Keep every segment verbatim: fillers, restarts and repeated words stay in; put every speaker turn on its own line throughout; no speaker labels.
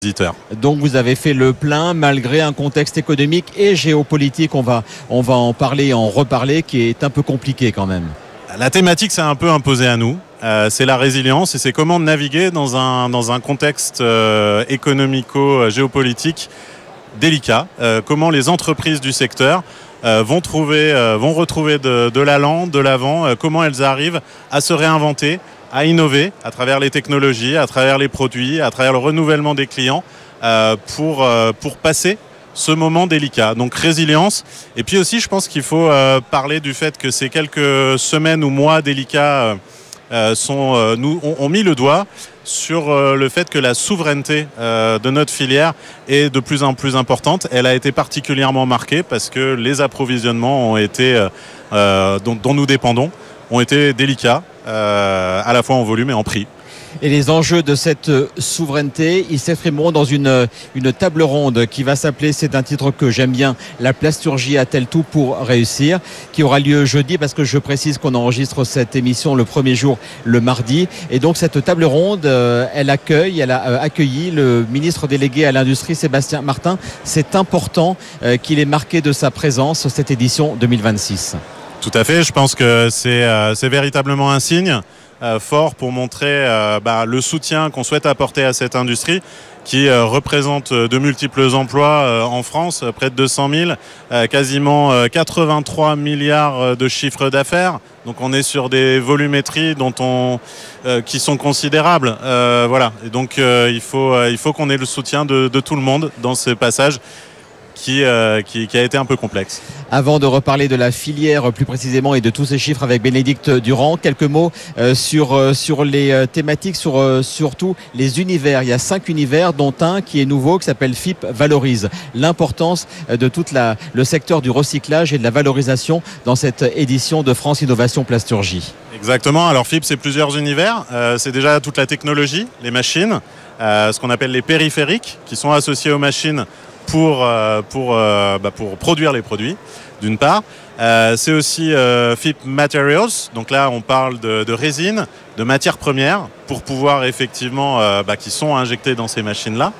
visiteurs.
Donc vous avez fait le plein malgré un contexte économique et géopolitique, on va, on va en parler et en reparler, qui est un peu compliqué quand même.
La thématique s'est un peu imposée à nous. Euh, c'est la résilience et c'est comment naviguer dans un, dans un contexte euh, économico-géopolitique délicat. Euh, comment les entreprises du secteur euh, vont, trouver, euh, vont retrouver de, de l'allant, de l'avant, euh, comment elles arrivent à se réinventer, à innover à travers les technologies, à travers les produits, à travers le renouvellement des clients euh, pour, euh, pour passer ce moment délicat. Donc résilience. Et puis aussi, je pense qu'il faut euh, parler du fait que ces quelques semaines ou mois délicats euh, sont, euh, nous, ont, ont mis le doigt sur euh, le fait que la souveraineté euh, de notre filière est de plus en plus importante. Elle a été particulièrement marquée parce que les approvisionnements ont été, euh, euh, dont, dont nous dépendons ont été délicats, euh, à la fois en volume et en prix.
Et les enjeux de cette souveraineté, ils s'exprimeront dans une, une table ronde qui va s'appeler, c'est un titre que j'aime bien, La plasturgie a-t-elle tout pour réussir, qui aura lieu jeudi, parce que je précise qu'on enregistre cette émission le premier jour, le mardi. Et donc cette table ronde, elle accueille, elle a accueilli le ministre délégué à l'industrie, Sébastien Martin. C'est important qu'il ait marqué de sa présence cette édition deux mille vingt-six.
Tout à fait, je pense que c'est, euh, c'est véritablement un signe euh, fort pour montrer euh, bah, le soutien qu'on souhaite apporter à cette industrie qui euh, représente de multiples emplois euh, en France, près de deux cent mille, euh, quasiment euh, quatre-vingt-trois milliards de chiffre d'affaires. Donc on est sur des volumétries dont on, euh, qui sont considérables. Euh, voilà. Et donc euh, il faut, euh, il faut qu'on ait le soutien de, de tout le monde dans ce passage. Qui, euh, qui, qui a été un peu complexe.
Avant de reparler de la filière plus précisément et de tous ces chiffres avec Bénédicte Durand, quelques mots euh, sur, euh, sur les euh, thématiques, sur euh, surtout les univers. Il y a cinq univers, dont un qui est nouveau, qui s'appelle F I P Valorise. L'importance de tout le secteur du recyclage et de la valorisation dans cette édition de France Innovation Plasturgie.
Exactement, alors F I P c'est plusieurs univers. Euh, c'est déjà toute la technologie, les machines, euh, ce qu'on appelle les périphériques, qui sont associés aux machines pour, euh, pour, euh, bah pour produire les produits, d'une part. Euh, c'est aussi euh, F I P Materials, donc là on parle de, de résine, de matières premières, pour pouvoir effectivement, euh, bah, qui sont injectées dans ces machines-là.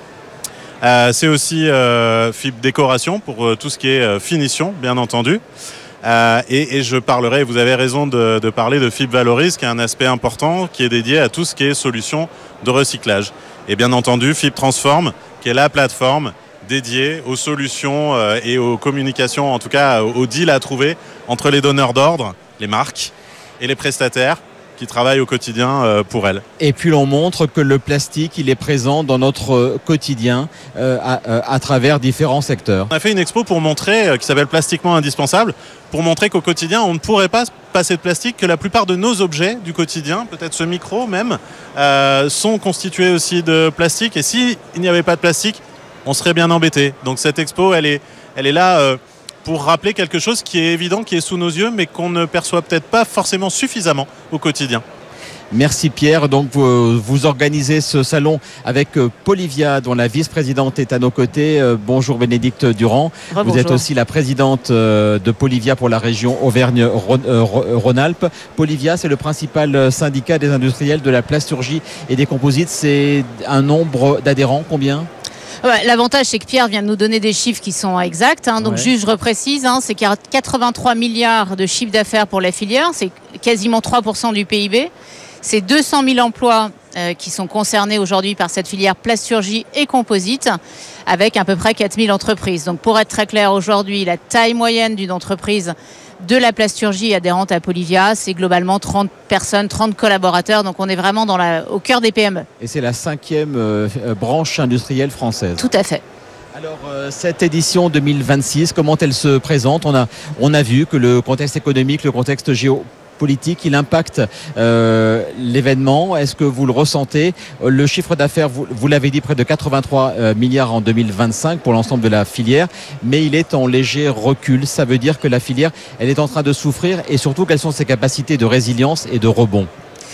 Euh, c'est aussi euh, F I P Décoration, pour euh, tout ce qui est euh, finition, bien entendu. Euh, et, et je parlerai, vous avez raison de, de parler de F I P Valorise, qui est un aspect important, qui est dédié à tout ce qui est solution de recyclage. Et bien entendu, F I P Transform, qui est la plateforme dédié aux solutions euh, et aux communications, en tout cas aux deals à trouver entre les donneurs d'ordre, les marques, et les prestataires qui travaillent au quotidien euh, pour elles.
Et puis l'on montre que le plastique, il est présent dans notre quotidien euh, à, à travers différents secteurs.
On a fait une expo pour montrer, euh, qui s'appelle Plastiquement Indispensable, pour montrer qu'au quotidien, on ne pourrait pas passer de plastique, que la plupart de nos objets du quotidien, peut-être ce micro même, euh, sont constitués aussi de plastique. Et s'il n'y avait pas de plastique, on serait bien embêté. Donc cette expo, elle est, elle est là euh, pour rappeler quelque chose qui est évident, qui est sous nos yeux, mais qu'on ne perçoit peut-être pas forcément suffisamment au quotidien.
Merci Pierre. Donc vous, vous organisez ce salon avec Polivia, dont la vice-présidente est à nos côtés. Bonjour Bénédicte Durand.
Re-bonjour.
Vous êtes aussi la présidente de Polivia pour la région Auvergne-Rhône-Alpes. Polivia, c'est le principal syndicat des industriels de la plasturgie et des composites. C'est un nombre d'adhérents, combien ?
Ouais, l'avantage, c'est que Pierre vient de nous donner des chiffres qui sont exacts. Hein. Donc, ouais. Juste, je reprécise, hein, c'est qu'il y a quatre-vingt-trois milliards de chiffre d'affaires pour la filière. C'est quasiment trois pour cent du P I B. C'est deux cent mille emplois euh, qui sont concernés aujourd'hui par cette filière plasturgie et composite, avec à peu près quatre mille entreprises. Donc, pour être très clair, aujourd'hui, la taille moyenne d'une entreprise de la plasturgie adhérente à Polivia, c'est globalement trente personnes, trente collaborateurs. Donc on est vraiment dans la, au cœur des P M E.
Et c'est la cinquième euh, branche industrielle française.
Tout à fait.
Alors euh, cette édition deux mille vingt-six, comment elle se présente ? On a, on a vu que le contexte économique, le contexte géopolitique, il impacte euh, l'événement. Est-ce que vous le ressentez ? Le chiffre d'affaires, vous, vous l'avez dit, près de quatre-vingt-trois euh, milliards en deux mille vingt-cinq pour l'ensemble de la filière, mais il est en léger recul. Ça veut dire que la filière, elle est en train de souffrir, et surtout, quelles sont ses capacités de résilience et de rebond ?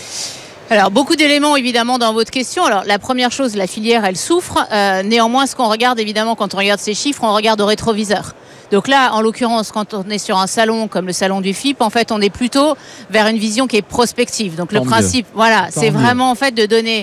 Alors, beaucoup d'éléments, évidemment, dans votre question. Alors, la première chose, la filière, elle souffre. Euh, néanmoins, ce qu'on regarde, évidemment, quand on regarde ces chiffres, on regarde au rétroviseur. Donc là, en l'occurrence, quand on est sur un salon comme le salon du F I P, en fait, on est plutôt vers une vision qui est prospective. Donc, Tant le principe, mieux. voilà, Tant c'est mieux. Vraiment, en fait, de donner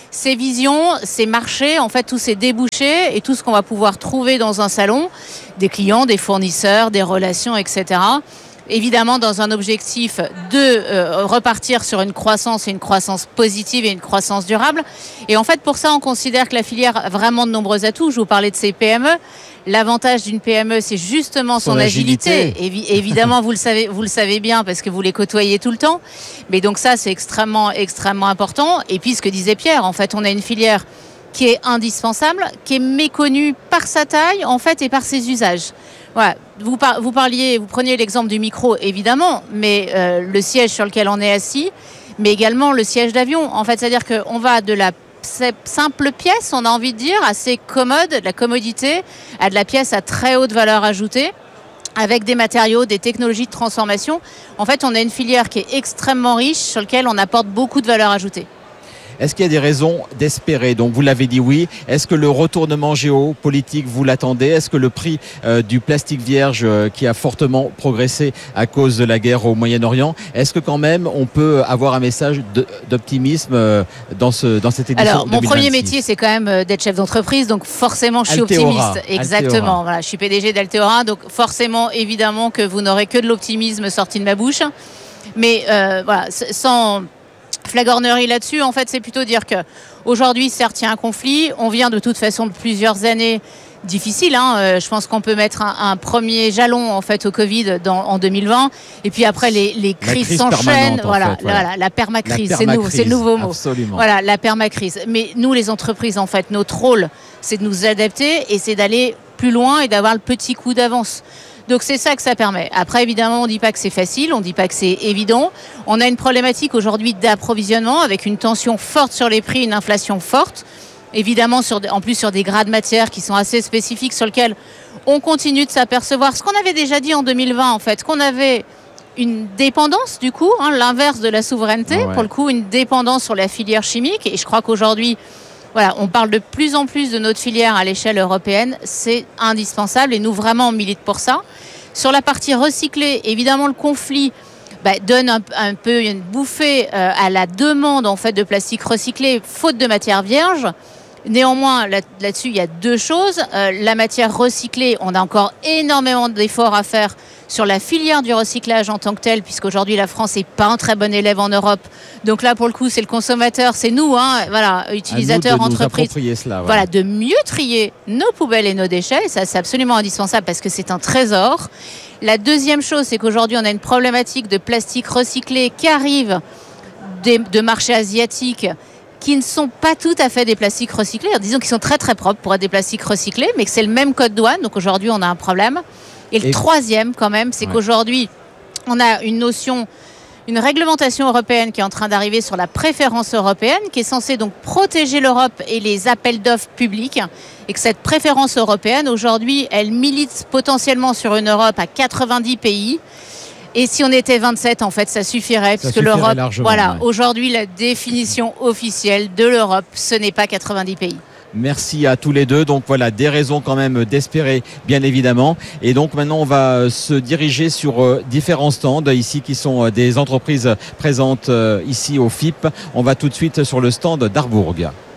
ces visions, ces marchés, en fait tous ces débouchés et tout ce qu'on va pouvoir trouver dans un salon, des clients, des fournisseurs, des relations, et cetera. Évidemment dans un objectif de euh, repartir sur une croissance et une croissance positive et une croissance durable. Et en fait pour ça on considère que la filière a vraiment de nombreux atouts. Je vous parlais de ces P M E. L'avantage d'une P M E, c'est justement son, son agilité. agilité. Évi- évidemment, vous le savez, vous le savez bien parce que vous les côtoyez tout le temps. Mais donc ça, c'est extrêmement, extrêmement important. Et puis, ce que disait Pierre, en fait, on a une filière qui est indispensable, qui est méconnue par sa taille, en fait, et par ses usages. Voilà. Vous, par- vous parliez, vous preniez l'exemple du micro, évidemment, mais euh, le siège sur lequel on est assis, mais également le siège d'avion. En fait, c'est-à-dire qu'on va de la simple pièce, on a envie de dire, assez commode, de la commodité, à de la pièce à très haute valeur ajoutée, avec des matériaux, des technologies de transformation. En fait, on a une filière qui est extrêmement riche, sur laquelle on apporte beaucoup de valeur ajoutée.
Est-ce qu'il y a des raisons d'espérer? Donc vous l'avez dit, oui. Est-ce que le retournement géopolitique, vous l'attendez? Est-ce que le prix euh, du plastique vierge euh, qui a fortement progressé à cause de la guerre au Moyen-Orient, est-ce que quand même on peut avoir un message de, d'optimisme euh, dans, ce, dans cette édition?
Alors, mon
deux mille vingt-six?
premier métier, c'est quand même d'être chef d'entreprise, donc forcément, je suis
Alteora.
optimiste. Exactement.
Alteora.
Voilà, je suis P D G d'Alteora, donc forcément, évidemment, que vous n'aurez que de l'optimisme sorti de ma bouche. Mais euh, voilà, sans flagornerie là-dessus, en fait, c'est plutôt dire que aujourd'hui, certes, il y a un conflit. On vient de toute façon de plusieurs années difficiles. Hein. Euh, je pense qu'on peut mettre un, un premier jalon en fait au Covid dans, en deux mille vingt. Et puis après, les, les crises
crise
s'enchaînent. Voilà,
fait, voilà.
voilà, la permacrise,
la
c'est,
permacrise,
nouveau, c'est le nouveau mot.
Absolument.
Voilà, la permacrise. Mais nous, les entreprises, en fait, notre rôle, c'est de nous adapter et c'est d'aller plus loin et d'avoir le petit coup d'avance. Donc c'est ça que ça permet. Après, évidemment, on ne dit pas que c'est facile, on ne dit pas que c'est évident. On a une problématique aujourd'hui d'approvisionnement avec une tension forte sur les prix, une inflation forte. Évidemment, sur, en plus sur des grades matières qui sont assez spécifiques sur lesquels on continue de s'apercevoir. Ce qu'on avait déjà dit en deux mille vingt, en fait, qu'on avait une dépendance, du coup, hein, l'inverse de la souveraineté,
ouais.
pour le coup, une dépendance sur la filière chimique. Et je crois qu'aujourd'hui, voilà, on parle de plus en plus de notre filière à l'échelle européenne. C'est indispensable et nous, vraiment, on milite pour ça. Sur la partie recyclée, évidemment, le conflit bah, donne un, un peu une bouffée euh, à la demande en fait, de plastique recyclé, faute de matière vierge. Néanmoins, là, là-dessus, il y a deux choses. Euh, la matière recyclée, on a encore énormément d'efforts à faire sur la filière du recyclage en tant que telle, puisqu'aujourd'hui, la France n'est pas un très bon élève en Europe. Donc là, pour le coup, c'est le consommateur, c'est nous, hein, voilà, utilisateurs, entreprises.
Cela, ouais.
Voilà, de mieux trier nos poubelles et nos déchets. Ça, c'est absolument indispensable parce que c'est un trésor. La deuxième chose, c'est qu'aujourd'hui, on a une problématique de plastique recyclé qui arrive des, de marchés asiatiques qui ne sont pas tout à fait des plastiques recyclés. Alors, disons qu'ils sont très très propres pour être des plastiques recyclés, mais que c'est le même code douane. Donc aujourd'hui, on a un problème. Et le et... troisième, quand même, c'est ouais. qu'aujourd'hui, on a une notion, une réglementation européenne qui est en train d'arriver sur la préférence européenne, qui est censée donc protéger l'Europe et les appels d'offres publics. Et que cette préférence européenne, aujourd'hui, elle milite potentiellement sur une Europe à quatre-vingt-dix pays. Et si on était vingt-sept, en fait, ça suffirait, ça puisque l'Europe, voilà, ouais. aujourd'hui, la définition officielle de l'Europe, ce n'est pas quatre-vingt-dix pays.
Merci à tous les deux. Donc voilà, des raisons quand même d'espérer, bien évidemment. Et donc maintenant, on va se diriger sur euh, différents stands ici qui sont euh, des entreprises présentes euh, ici au F I P. On va tout de suite sur le stand d'Arbourg.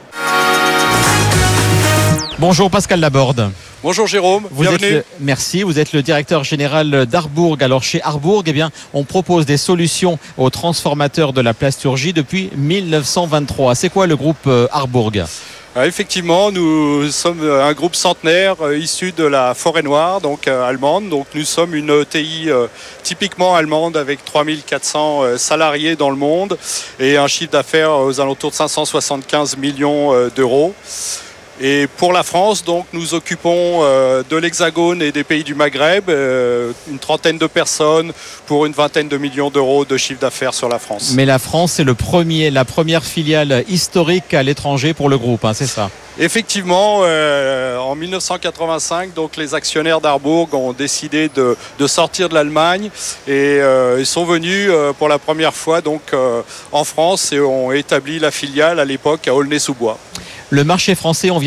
Bonjour Pascal Laborde.
Bonjour Jérôme,
vous
bienvenue.
Êtes le, merci, vous êtes le directeur général d'Arbourg. Alors chez Arbourg, eh bien, on propose des solutions aux transformateurs de la plasturgie depuis mille neuf cent vingt-trois. C'est quoi le groupe euh, Arbourg ?
Ah, effectivement, nous sommes un groupe centenaire euh, issu de la Forêt-Noire, donc euh, allemande. Donc nous sommes une E T I euh, typiquement allemande avec trois mille quatre cents euh, salariés dans le monde et un chiffre d'affaires aux alentours de cinq cent soixante-quinze millions euh, d'euros. Et pour la France, donc, nous occupons euh, de l'Hexagone et des pays du Maghreb, euh, une trentaine de personnes pour une vingtaine de millions d'euros de chiffre d'affaires sur la France.
Mais la France, c'est le premier, la première filiale historique à l'étranger pour le groupe, hein, c'est ça ?
Effectivement, euh, en mille neuf cent quatre-vingt-cinq, donc, les actionnaires d'Arbourg ont décidé de, de sortir de l'Allemagne et euh, ils sont venus euh, pour la première fois donc, euh, en France et ont établi la filiale à l'époque à Aulnay-sous-Bois.
Le marché français, on vient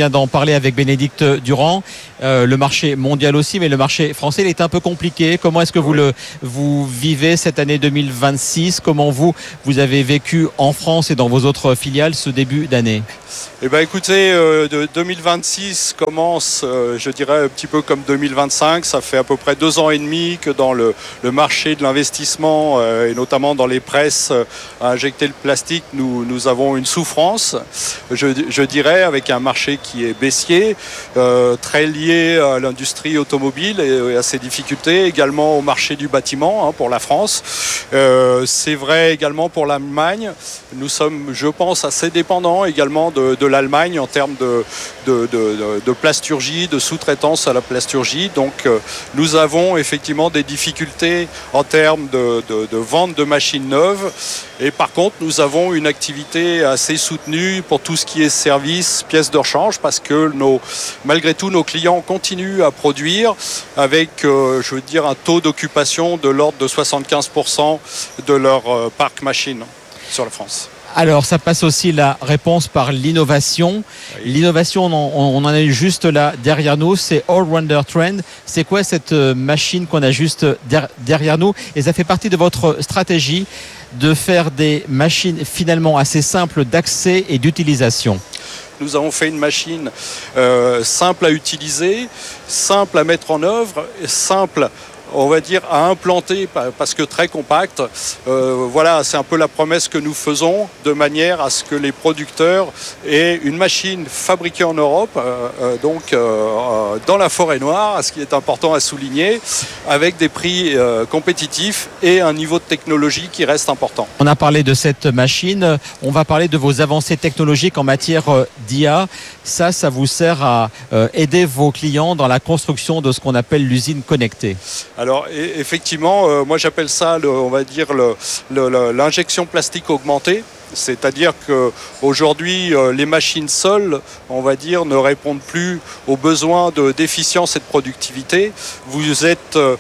vient d'en parler avec Bénédicte Durand. Euh, le marché mondial aussi, mais le marché français, il est un peu compliqué. Comment est-ce que vous, oui. le, vous vivez cette année deux mille vingt-six? Comment vous, vous avez vécu en France et dans vos autres filiales ce début d'année?
Eh ben, écoutez, euh, de deux mille vingt-six commence, euh, je dirais, un petit peu comme deux mille vingt-cinq. Ça fait à peu près deux ans et demi que dans le, le marché de l'investissement, euh, et notamment dans les presses euh, à injecter le plastique, nous, nous avons une souffrance, je, je dirais, avec un marché qui est baissier, euh, très lié à l'industrie automobile et, et à ses difficultés, également au marché du bâtiment, hein, pour la France. Euh, c'est vrai également pour l'Allemagne. Nous sommes, je pense, assez dépendants également de, de l'Allemagne en termes de, de, de, de plasturgie, de sous-traitance à la plasturgie. Donc euh, nous avons effectivement des difficultés en termes de, de, de vente de machines neuves. Et par contre, nous avons une activité assez soutenue pour tout ce qui est service, pièces de rechange, parce que nos, malgré tout, nos clients continuent à produire avec, euh, je veux dire, un taux d'occupation de l'ordre de soixante-quinze pour cent de leur euh, parc machine sur la France.
Alors, ça passe aussi la réponse par l'innovation. Oui. L'innovation, on en, on en a eu juste là derrière nous, c'est Allrounder Trend. C'est quoi cette machine qu'on a juste derrière nous? Et ça fait partie de votre stratégie de faire des machines finalement assez simples d'accès et d'utilisation.
Nous avons fait une machine euh, simple à utiliser, simple à mettre en œuvre, simple, on va dire, à implanter parce que très compacte. Euh, voilà, c'est un peu la promesse que nous faisons de manière à ce que les producteurs aient une machine fabriquée en Europe, euh, euh, donc euh, dans la Forêt-Noire, ce qui est important à souligner, avec des prix euh, compétitifs et un niveau de technologie qui reste important.
On a parlé de cette machine, on va parler de vos avancées technologiques en matière d'I A. Ça, ça vous sert à euh, aider vos clients dans la construction de ce qu'on appelle l'usine connectée.
Alors effectivement, euh, moi j'appelle ça, le, on va dire, le, le, l'injection plastique augmentée. C'est-à-dire qu'aujourd'hui, euh, les machines seules, on va dire, ne répondent plus aux besoins de, d'efficience et de productivité. Vous êtes, euh,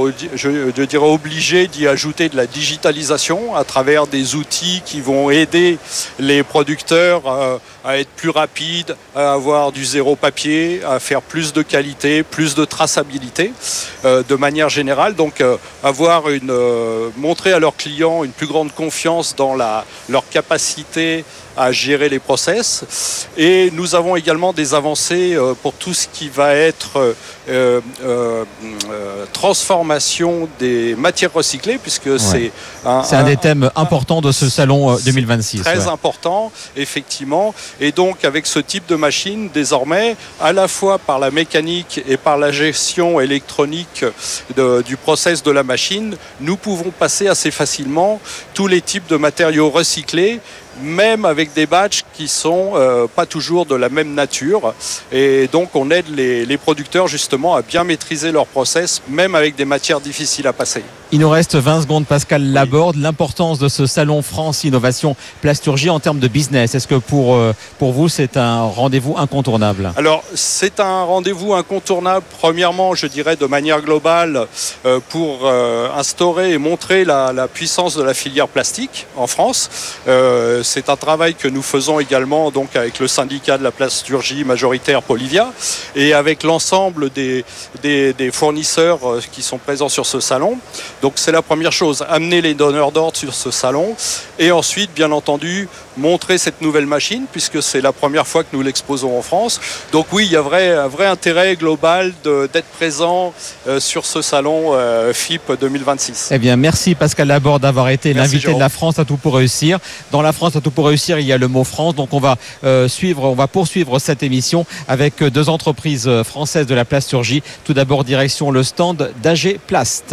je, je dirais, obligé d'y ajouter de la digitalisation à travers des outils qui vont aider les producteurs euh, à être plus rapides, à avoir du zéro papier, à faire plus de qualité, plus de traçabilité euh, de manière générale. Donc euh, avoir une, euh, montrer à leurs clients une plus grande confiance dans la, leur capacité à gérer les process. Et nous avons également des avancées euh, pour tout ce qui va être euh, euh, euh, transformation des matières recyclées, puisque ouais. c'est
un, c'est un, un des thèmes un, importants de ce salon deux mille vingt-six.
Très ouais. important, effectivement. Et donc, avec ce type de machine, désormais, à la fois par la mécanique et par la gestion électronique de, du process de la machine, nous pouvons passer assez facilement tous les types de matériaux recyclés, même avec des batchs qui sont euh, pas toujours de la même nature. Et donc on aide les, les producteurs justement à bien maîtriser leur process, même avec des matières difficiles à passer.
Il nous reste vingt secondes, Pascal oui. Laborde. L'importance de ce salon France Innovation Plasturgie en termes de business, est-ce que pour, euh, pour vous c'est un rendez-vous incontournable?
Alors c'est un rendez-vous incontournable, premièrement je dirais de manière globale, euh, pour euh, instaurer et montrer la, la puissance de la filière plastique en France. Euh, C'est un travail que nous faisons également donc avec le syndicat de la plasturgie majoritaire Polivia et avec l'ensemble des, des, des fournisseurs qui sont présents sur ce salon. Donc c'est la première chose, amener les donneurs d'ordre sur ce salon et ensuite bien entendu montrer cette nouvelle machine puisque c'est la première fois que nous l'exposons en France. Donc oui, il y a vrai, un vrai intérêt global de, d'être présent euh, sur ce salon euh, F I P deux mille vingt-six.
Eh bien merci Pascal Laborde d'avoir été merci l'invité Jérôme. De la France à tout pour réussir. Dans la France à tout pour réussir, il y a le mot France. Donc on va euh, suivre, on va poursuivre cette émission avec deux entreprises françaises de la plasturgie. Tout d'abord direction le stand d'A G Plast.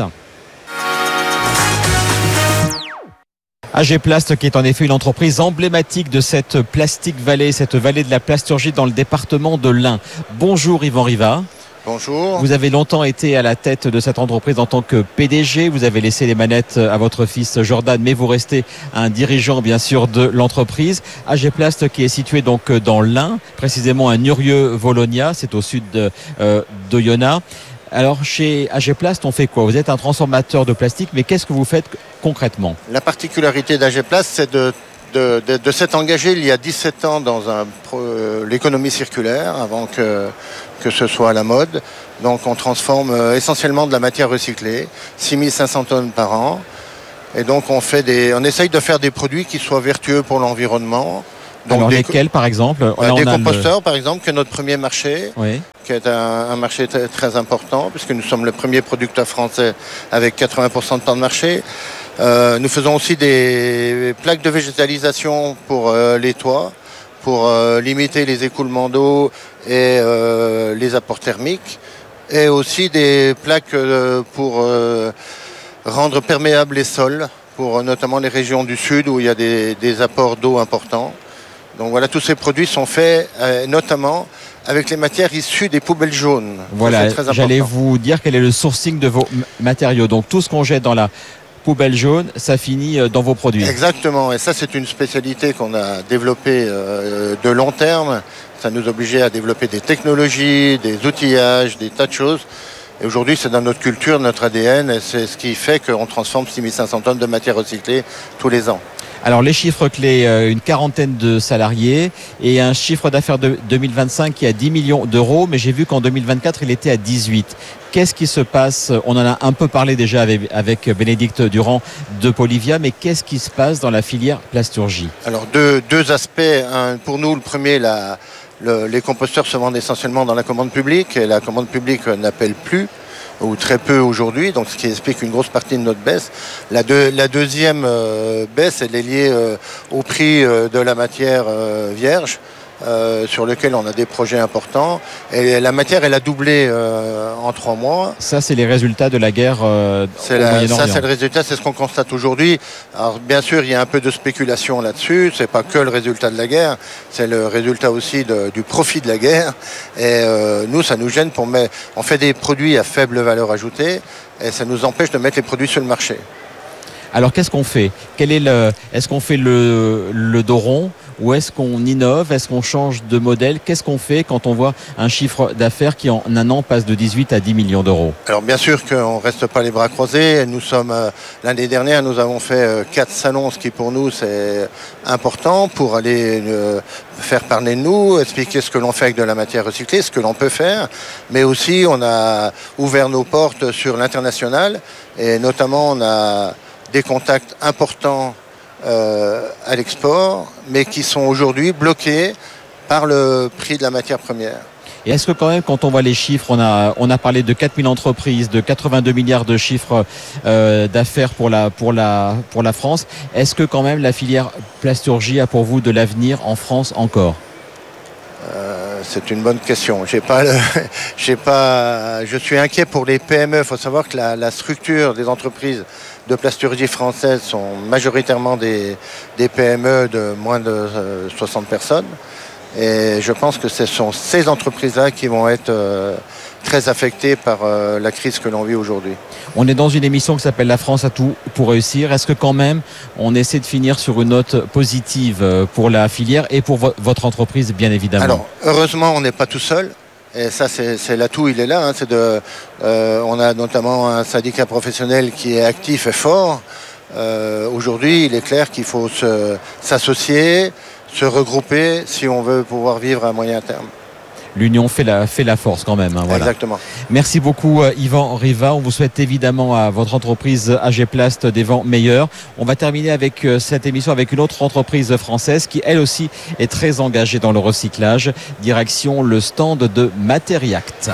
A G Plast qui est en effet une entreprise emblématique de cette Plastic Valley, cette vallée de la plasturgie dans le département de l'Ain. Bonjour Yvan Riva.
Bonjour.
Vous avez longtemps été à la tête de cette entreprise en tant que P D G. Vous avez laissé les manettes à votre fils Jordan, mais vous restez un dirigeant bien sûr de l'entreprise. A G Plast qui est situé donc dans l'Ain, précisément à Nurieux-Volonia, c'est au sud de, euh, d'Oyonnax. Alors chez A G Plast, on fait quoi? Vous êtes un transformateur de plastique, mais qu'est-ce que vous faites concrètement?
La particularité d'A G Plast, c'est de de, de, de s'être engagé il y a dix-sept ans dans un, euh, l'économie circulaire avant que, que ce soit à la mode. Donc on transforme euh, essentiellement de la matière recyclée, six mille cinq cents tonnes par an. Et donc on, fait des, on essaye de faire des produits qui soient vertueux pour l'environnement.
Donc alors des, lesquels par exemple?
Là, Des composteurs le... par exemple, qui est notre premier marché,
oui.
qui est un, un marché très, très important, puisque nous sommes le premier producteur français avec quatre-vingts pour cent de temps de marché. Euh, nous faisons aussi des plaques de végétalisation pour euh, les toits, pour euh, limiter les écoulements d'eau et euh, les apports thermiques, et aussi des plaques euh, pour euh, rendre perméables les sols, pour euh, notamment les régions du sud où il y a des, des apports d'eau importants. Donc voilà, tous ces produits sont faits euh, notamment avec les matières issues des poubelles jaunes.
Voilà, j'allais vous dire quel est le sourcing de vos m- matériaux. Donc tout ce qu'on jette dans la poubelle jaune, ça finit dans vos produits.
Exactement, et ça c'est une spécialité qu'on a développée euh, de long terme. Ça nous obligeait à développer des technologies, des outillages, des tas de choses. Et aujourd'hui c'est dans notre culture, notre A D N, et c'est ce qui fait qu'on transforme six mille cinq cents tonnes de matière recyclée tous les ans.
Alors les chiffres clés, une quarantaine de salariés et un chiffre d'affaires de deux mille vingt-cinq qui est à dix millions d'euros, mais j'ai vu qu'en deux mille vingt-quatre il était à dix-huit. Qu'est-ce qui se passe? On en a un peu parlé déjà avec, avec Bénédicte Durand de Polivia, mais qu'est-ce qui se passe dans la filière plasturgie?
Alors deux, deux aspects. Un, pour nous, le premier, la, le, les composteurs se vendent essentiellement dans la commande publique et la commande publique n'appelle plus, ou très peu aujourd'hui, donc ce qui explique une grosse partie de notre baisse. La, deux, la deuxième euh, baisse, elle est liée euh, au prix euh, de la matière euh, vierge, euh, sur lequel on a des projets importants. Et la matière, elle a doublé euh, en trois mois.
Ça, c'est les résultats de la guerre euh,
c'est
au
la,
Moyen-Orient.
Ça, c'est le résultat, c'est ce qu'on constate aujourd'hui. Alors, bien sûr, il y a un peu de spéculation là-dessus. C'est pas que le résultat de la guerre, c'est le résultat aussi de, du profit de la guerre. Et euh, nous, ça nous gêne pour mettre... On fait des produits à faible valeur ajoutée et ça nous empêche de mettre les produits sur le marché.
Alors, qu'est-ce qu'on fait? Quel est le... Est-ce qu'on fait le, le dos rond? Ou est-ce qu'on innove? Est-ce qu'on change de modèle? Qu'est-ce qu'on fait quand on voit un chiffre d'affaires qui en un an passe de dix-huit à dix millions d'euros?
Alors bien sûr qu'on ne reste pas les bras croisés. Nous sommes euh, l'année dernière, nous avons fait euh, quatre salons, ce qui pour nous c'est important pour aller euh, faire parler de nous, expliquer ce que l'on fait avec de la matière recyclée, ce que l'on peut faire. Mais aussi on a ouvert nos portes sur l'international et notamment on a des contacts importants Euh, à l'export, mais qui sont aujourd'hui bloqués par le prix de la matière première.
Et est-ce que quand même, quand on voit les chiffres, on a, on a parlé de quatre mille entreprises, de quatre-vingt-deux milliards de chiffres euh, d'affaires pour la, pour, la, pour la France, est-ce que quand même la filière plasturgie a pour vous de l'avenir en France encore?
euh, C'est une bonne question. J'ai pas le, j'ai pas, je suis inquiet pour les P M E. Il faut savoir que la, la structure des entreprises de plasturgie française sont majoritairement des, des P M E de moins de euh, soixante personnes. Et je pense que ce sont ces entreprises-là qui vont être euh, très affectées par euh, la crise que l'on vit aujourd'hui.
On est dans une émission qui s'appelle La France a tout pour réussir. Est-ce que quand même on essaie de finir sur une note positive pour la filière et pour vo- votre entreprise, bien évidemment?
Alors, heureusement, on n'est pas tout seul. Et ça, c'est, c'est l'atout, il est là. Hein, c'est de, euh, on a notamment un syndicat professionnel qui est actif et fort. Euh, aujourd'hui, il est clair qu'il faut se, s'associer, se regrouper si on veut pouvoir vivre à moyen terme.
L'union fait la, fait la force quand même. Hein, voilà.
Exactement.
Merci beaucoup euh, Yvan Riva. On vous souhaite évidemment à votre entreprise A G Plast des vents meilleurs. On va terminer avec euh, cette émission avec une autre entreprise française qui elle aussi est très engagée dans le recyclage. Direction le stand de Materiact.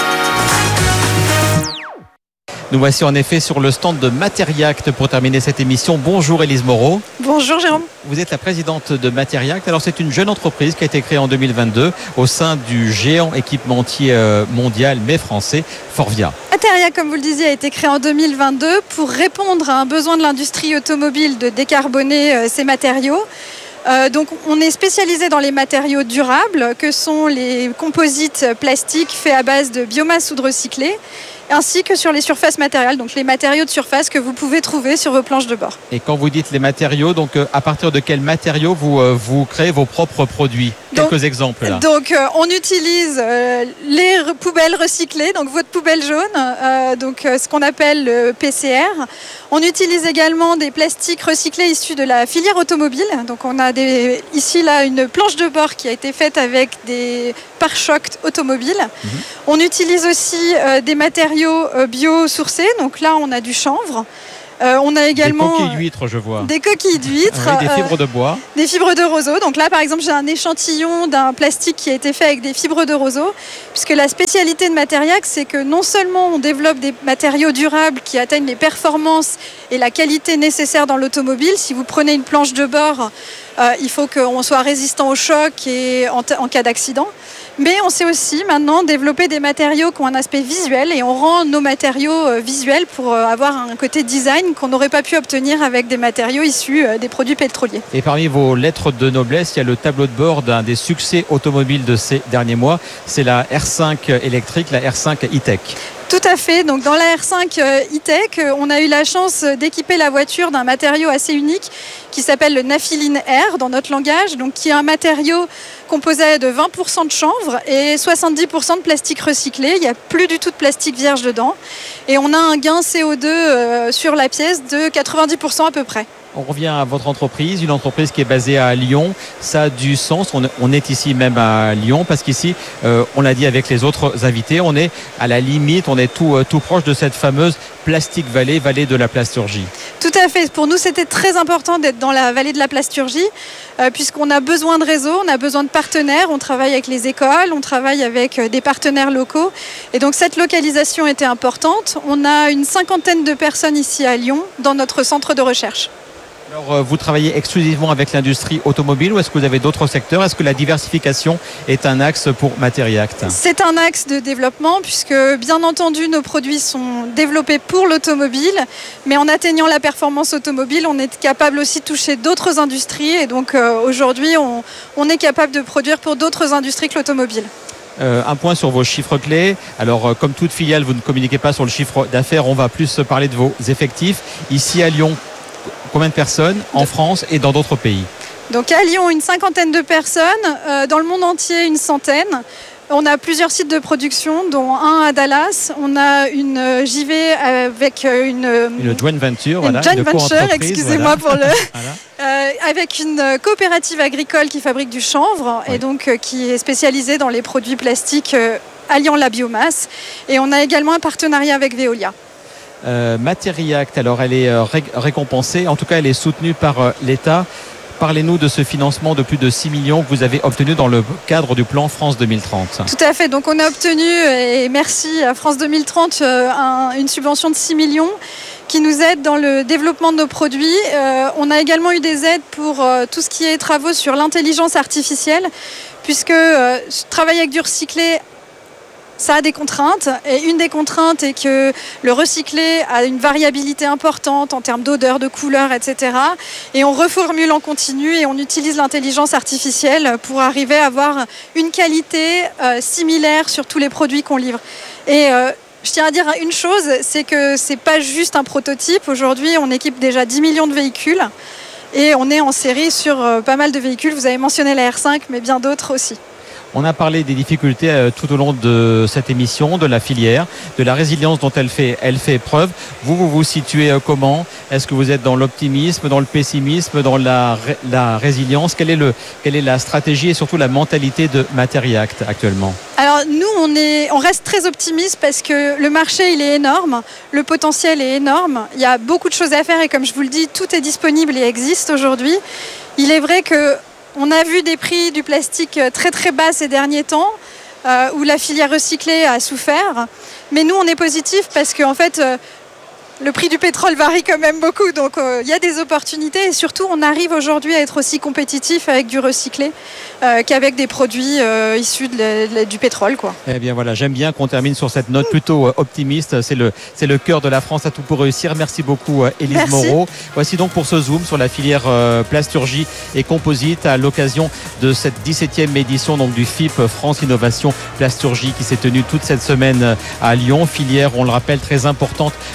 Nous voici en effet sur le stand de Materiact pour terminer cette émission. Bonjour Élise Moreau.
Bonjour Jérôme.
Vous êtes la présidente de Materiact. Alors c'est une jeune entreprise qui a été créée en deux mille vingt-deux au sein du géant équipementier mondial mais français Forvia.
Materiact, comme vous le disiez, a été créé en deux mille vingt-deux pour répondre à un besoin de l'industrie automobile de décarboner euh, ses matériaux. Euh, donc on est spécialisé dans les matériaux durables que sont les composites plastiques faits à base de biomasse ou de recyclé, ainsi que sur les surfaces matérielles, donc les matériaux de surface que vous pouvez trouver sur vos planches de bord.
Et quand vous dites les matériaux, donc à partir de quels matériaux vous, euh, vous créez vos propres produits? quelques
donc,
exemples là.
Donc euh, on utilise euh, les re- poubelles recyclées, donc votre poubelle jaune, euh, donc euh, ce qu'on appelle le P C R. On utilise également des plastiques recyclés issus de la filière automobile. Donc on a des, ici là une planche de bord qui a été faite avec des pare-chocs automobiles. Mmh. On utilise aussi euh, des matériaux euh, biosourcés. Donc là on a du chanvre. Euh, on a également
des coquilles d'huîtres, je vois.
Des coquilles d'huîtres,
oui, des fibres euh, de bois,
des fibres de roseau. Donc là, par exemple, j'ai un échantillon d'un plastique qui a été fait avec des fibres de roseau, puisque la spécialité de Materiac, c'est que non seulement on développe des matériaux durables qui atteignent les performances et la qualité nécessaire dans l'automobile. Si vous prenez une planche de bord, euh, il faut qu'on soit résistant au choc et en, t- en cas d'accident. Mais on sait aussi maintenant développer des matériaux qui ont un aspect visuel et on rend nos matériaux euh, visuels pour euh, avoir un côté design qu'on n'aurait pas pu obtenir avec des matériaux issus euh, des produits pétroliers.
Et parmi vos lettres de noblesse, il y a le tableau de bord d'un des succès automobiles de ces derniers mois. C'est la R cinq électrique, la R cinq e-tech.
Tout à fait. Donc dans la R cinq e-tech, on a eu la chance d'équiper la voiture d'un matériau assez unique qui s'appelle le naphthyline R dans notre langage, donc qui est un matériau composé de vingt pour cent de chanvre et soixante-dix pour cent de plastique recyclé. Il n'y a plus du tout de plastique vierge dedans. Et on a un gain C O deux euh, sur la pièce de quatre-vingt-dix pour cent à peu près.
On revient à votre entreprise, une entreprise qui est basée à Lyon. Ça a du sens. On, on est ici même à Lyon parce qu'ici, euh, on l'a dit avec les autres invités, on est à la limite, on est tout, euh, tout proche de cette fameuse Plastic Valley, vallée de la plasturgie.
Tout à fait. Pour nous, c'était très important d'être dans la vallée de la plasturgie euh, puisqu'on a besoin de réseaux, on a besoin de partenaires. On travaille avec les écoles, on travaille avec euh, des partenaires locaux. Et donc, cette localisation était importante. On a une cinquantaine de personnes ici à Lyon dans notre centre de recherche.
Alors, vous travaillez exclusivement avec l'industrie automobile ou est-ce que vous avez d'autres secteurs? Est-ce que la diversification est un axe pour Materiac?
C'est un axe de développement puisque, bien entendu, nos produits sont développés pour l'automobile, mais en atteignant la performance automobile, on est capable aussi de toucher d'autres industries et donc euh, aujourd'hui, on, on est capable de produire pour d'autres industries que l'automobile.
Euh, un point sur vos chiffres clés. Alors, euh, comme toute filiale, vous ne communiquez pas sur le chiffre d'affaires. On va plus parler de vos effectifs. Ici à Lyon, combien de personnes en France et dans d'autres pays?
Donc à Lyon, une cinquantaine de personnes. Euh, dans le monde entier, une centaine. On a plusieurs sites de production, dont un à Dallas. On a une J V avec une...
Une joint venture,
une
voilà.
Joint
une
venture, excusez-moi
voilà.
pour le...
Voilà.
Euh, avec une coopérative agricole qui fabrique du chanvre oui. et donc euh, qui est spécialisée dans les produits plastiques euh, alliant la biomasse. Et on a également un partenariat avec Veolia.
Euh, Materiac, alors elle est euh, ré- récompensée, en tout cas elle est soutenue par euh, l'État. Parlez-nous de ce financement de plus de six millions que vous avez obtenu dans le cadre du plan France deux mille trente.
Tout à fait, donc on a obtenu, et merci à France deux mille trente, euh, un, une subvention de six millions qui nous aide dans le développement de nos produits. Euh, on a également eu des aides pour euh, tout ce qui est travaux sur l'intelligence artificielle, puisque euh, travailler avec du recyclé, ça a des contraintes et une des contraintes est que le recyclé a une variabilité importante en termes d'odeur, de couleur, et cetera. Et on reformule en continu et on utilise l'intelligence artificielle pour arriver à avoir une qualité euh, similaire sur tous les produits qu'on livre. Et euh, je tiens à dire une chose, c'est que c'est pas juste un prototype. Aujourd'hui, on équipe déjà dix millions de véhicules et on est en série sur euh, pas mal de véhicules. Vous avez mentionné la R cinq, mais bien d'autres aussi.
On a parlé des difficultés euh, tout au long de cette émission, de la filière, de la résilience dont elle fait, elle fait preuve. Vous, vous vous situez euh, comment? Est-ce que vous êtes dans l'optimisme, dans le pessimisme, dans la, la résilience? Quelle est, le, quelle est la stratégie et surtout la mentalité de Materiac actuellement?
Alors nous, on, est, on reste très optimiste parce que le marché, il est énorme, le potentiel est énorme. Il y a beaucoup de choses à faire et comme je vous le dis, tout est disponible et existe aujourd'hui. Il est vrai que on a vu des prix du plastique très très bas ces derniers temps, euh, où la filière recyclée a souffert. Mais nous, on est positif parce qu'en fait, euh, le prix du pétrole varie quand même beaucoup. Donc, il euh, y a des opportunités. Et surtout, on arrive aujourd'hui à être aussi compétitif avec du recyclé euh, qu'avec des produits euh, issus de la, de, du pétrole, quoi.
Eh bien voilà, j'aime bien qu'on termine sur cette note plutôt euh, optimiste. C'est le, c'est le cœur de la France à tout pour réussir. Merci beaucoup, euh, Élise
Merci.
Moreau. Voici donc pour ce zoom sur la filière euh, plasturgie et composite à l'occasion de cette dix-septième édition donc, du F I P France Innovation Plasturgie qui s'est tenue toute cette semaine à Lyon. Filière, on le rappelle, très importante pour notre industrie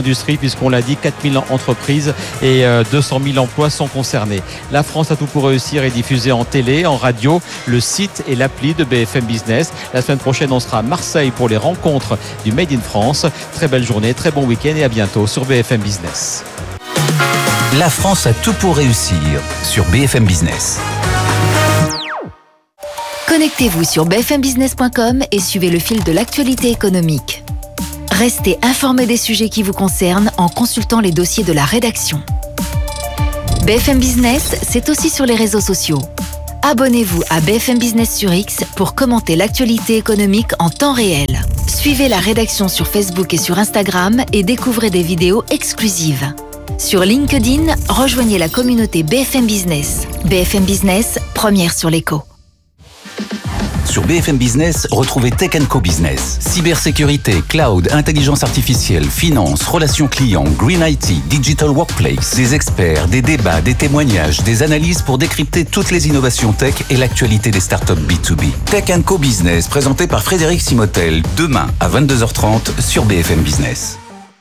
l'industrie, puisqu'on l'a dit, quatre mille entreprises et deux cent mille emplois sont concernés. La France a tout pour réussir est diffusée en télé, en radio, le site et l'appli de B F M Business. La semaine prochaine, on sera à Marseille pour les rencontres du Made in France. Très belle journée, très bon week-end et à bientôt sur B F M Business.
La France a tout pour réussir sur B F M Business.
Connectez-vous sur b f m business point com et suivez le fil de l'actualité économique. Restez informés des sujets qui vous concernent en consultant les dossiers de la rédaction. B F M Business, c'est aussi sur les réseaux sociaux. Abonnez-vous à B F M Business sur X pour commenter l'actualité économique en temps réel. Suivez la rédaction sur Facebook et sur Instagram et découvrez des vidéos exclusives. Sur LinkedIn, rejoignez la communauté B F M Business. B F M Business, première sur l'écho.
Sur B F M Business, retrouvez Tech and Co Business. Cybersécurité, cloud, intelligence artificielle, finance, relations clients, green I T, digital workplace. Des experts, des débats, des témoignages, des analyses pour décrypter toutes les innovations tech et l'actualité des startups B deux B. Tech and Co Business, présenté par Frédéric Simotel, demain à vingt-deux heures trente sur B F M Business.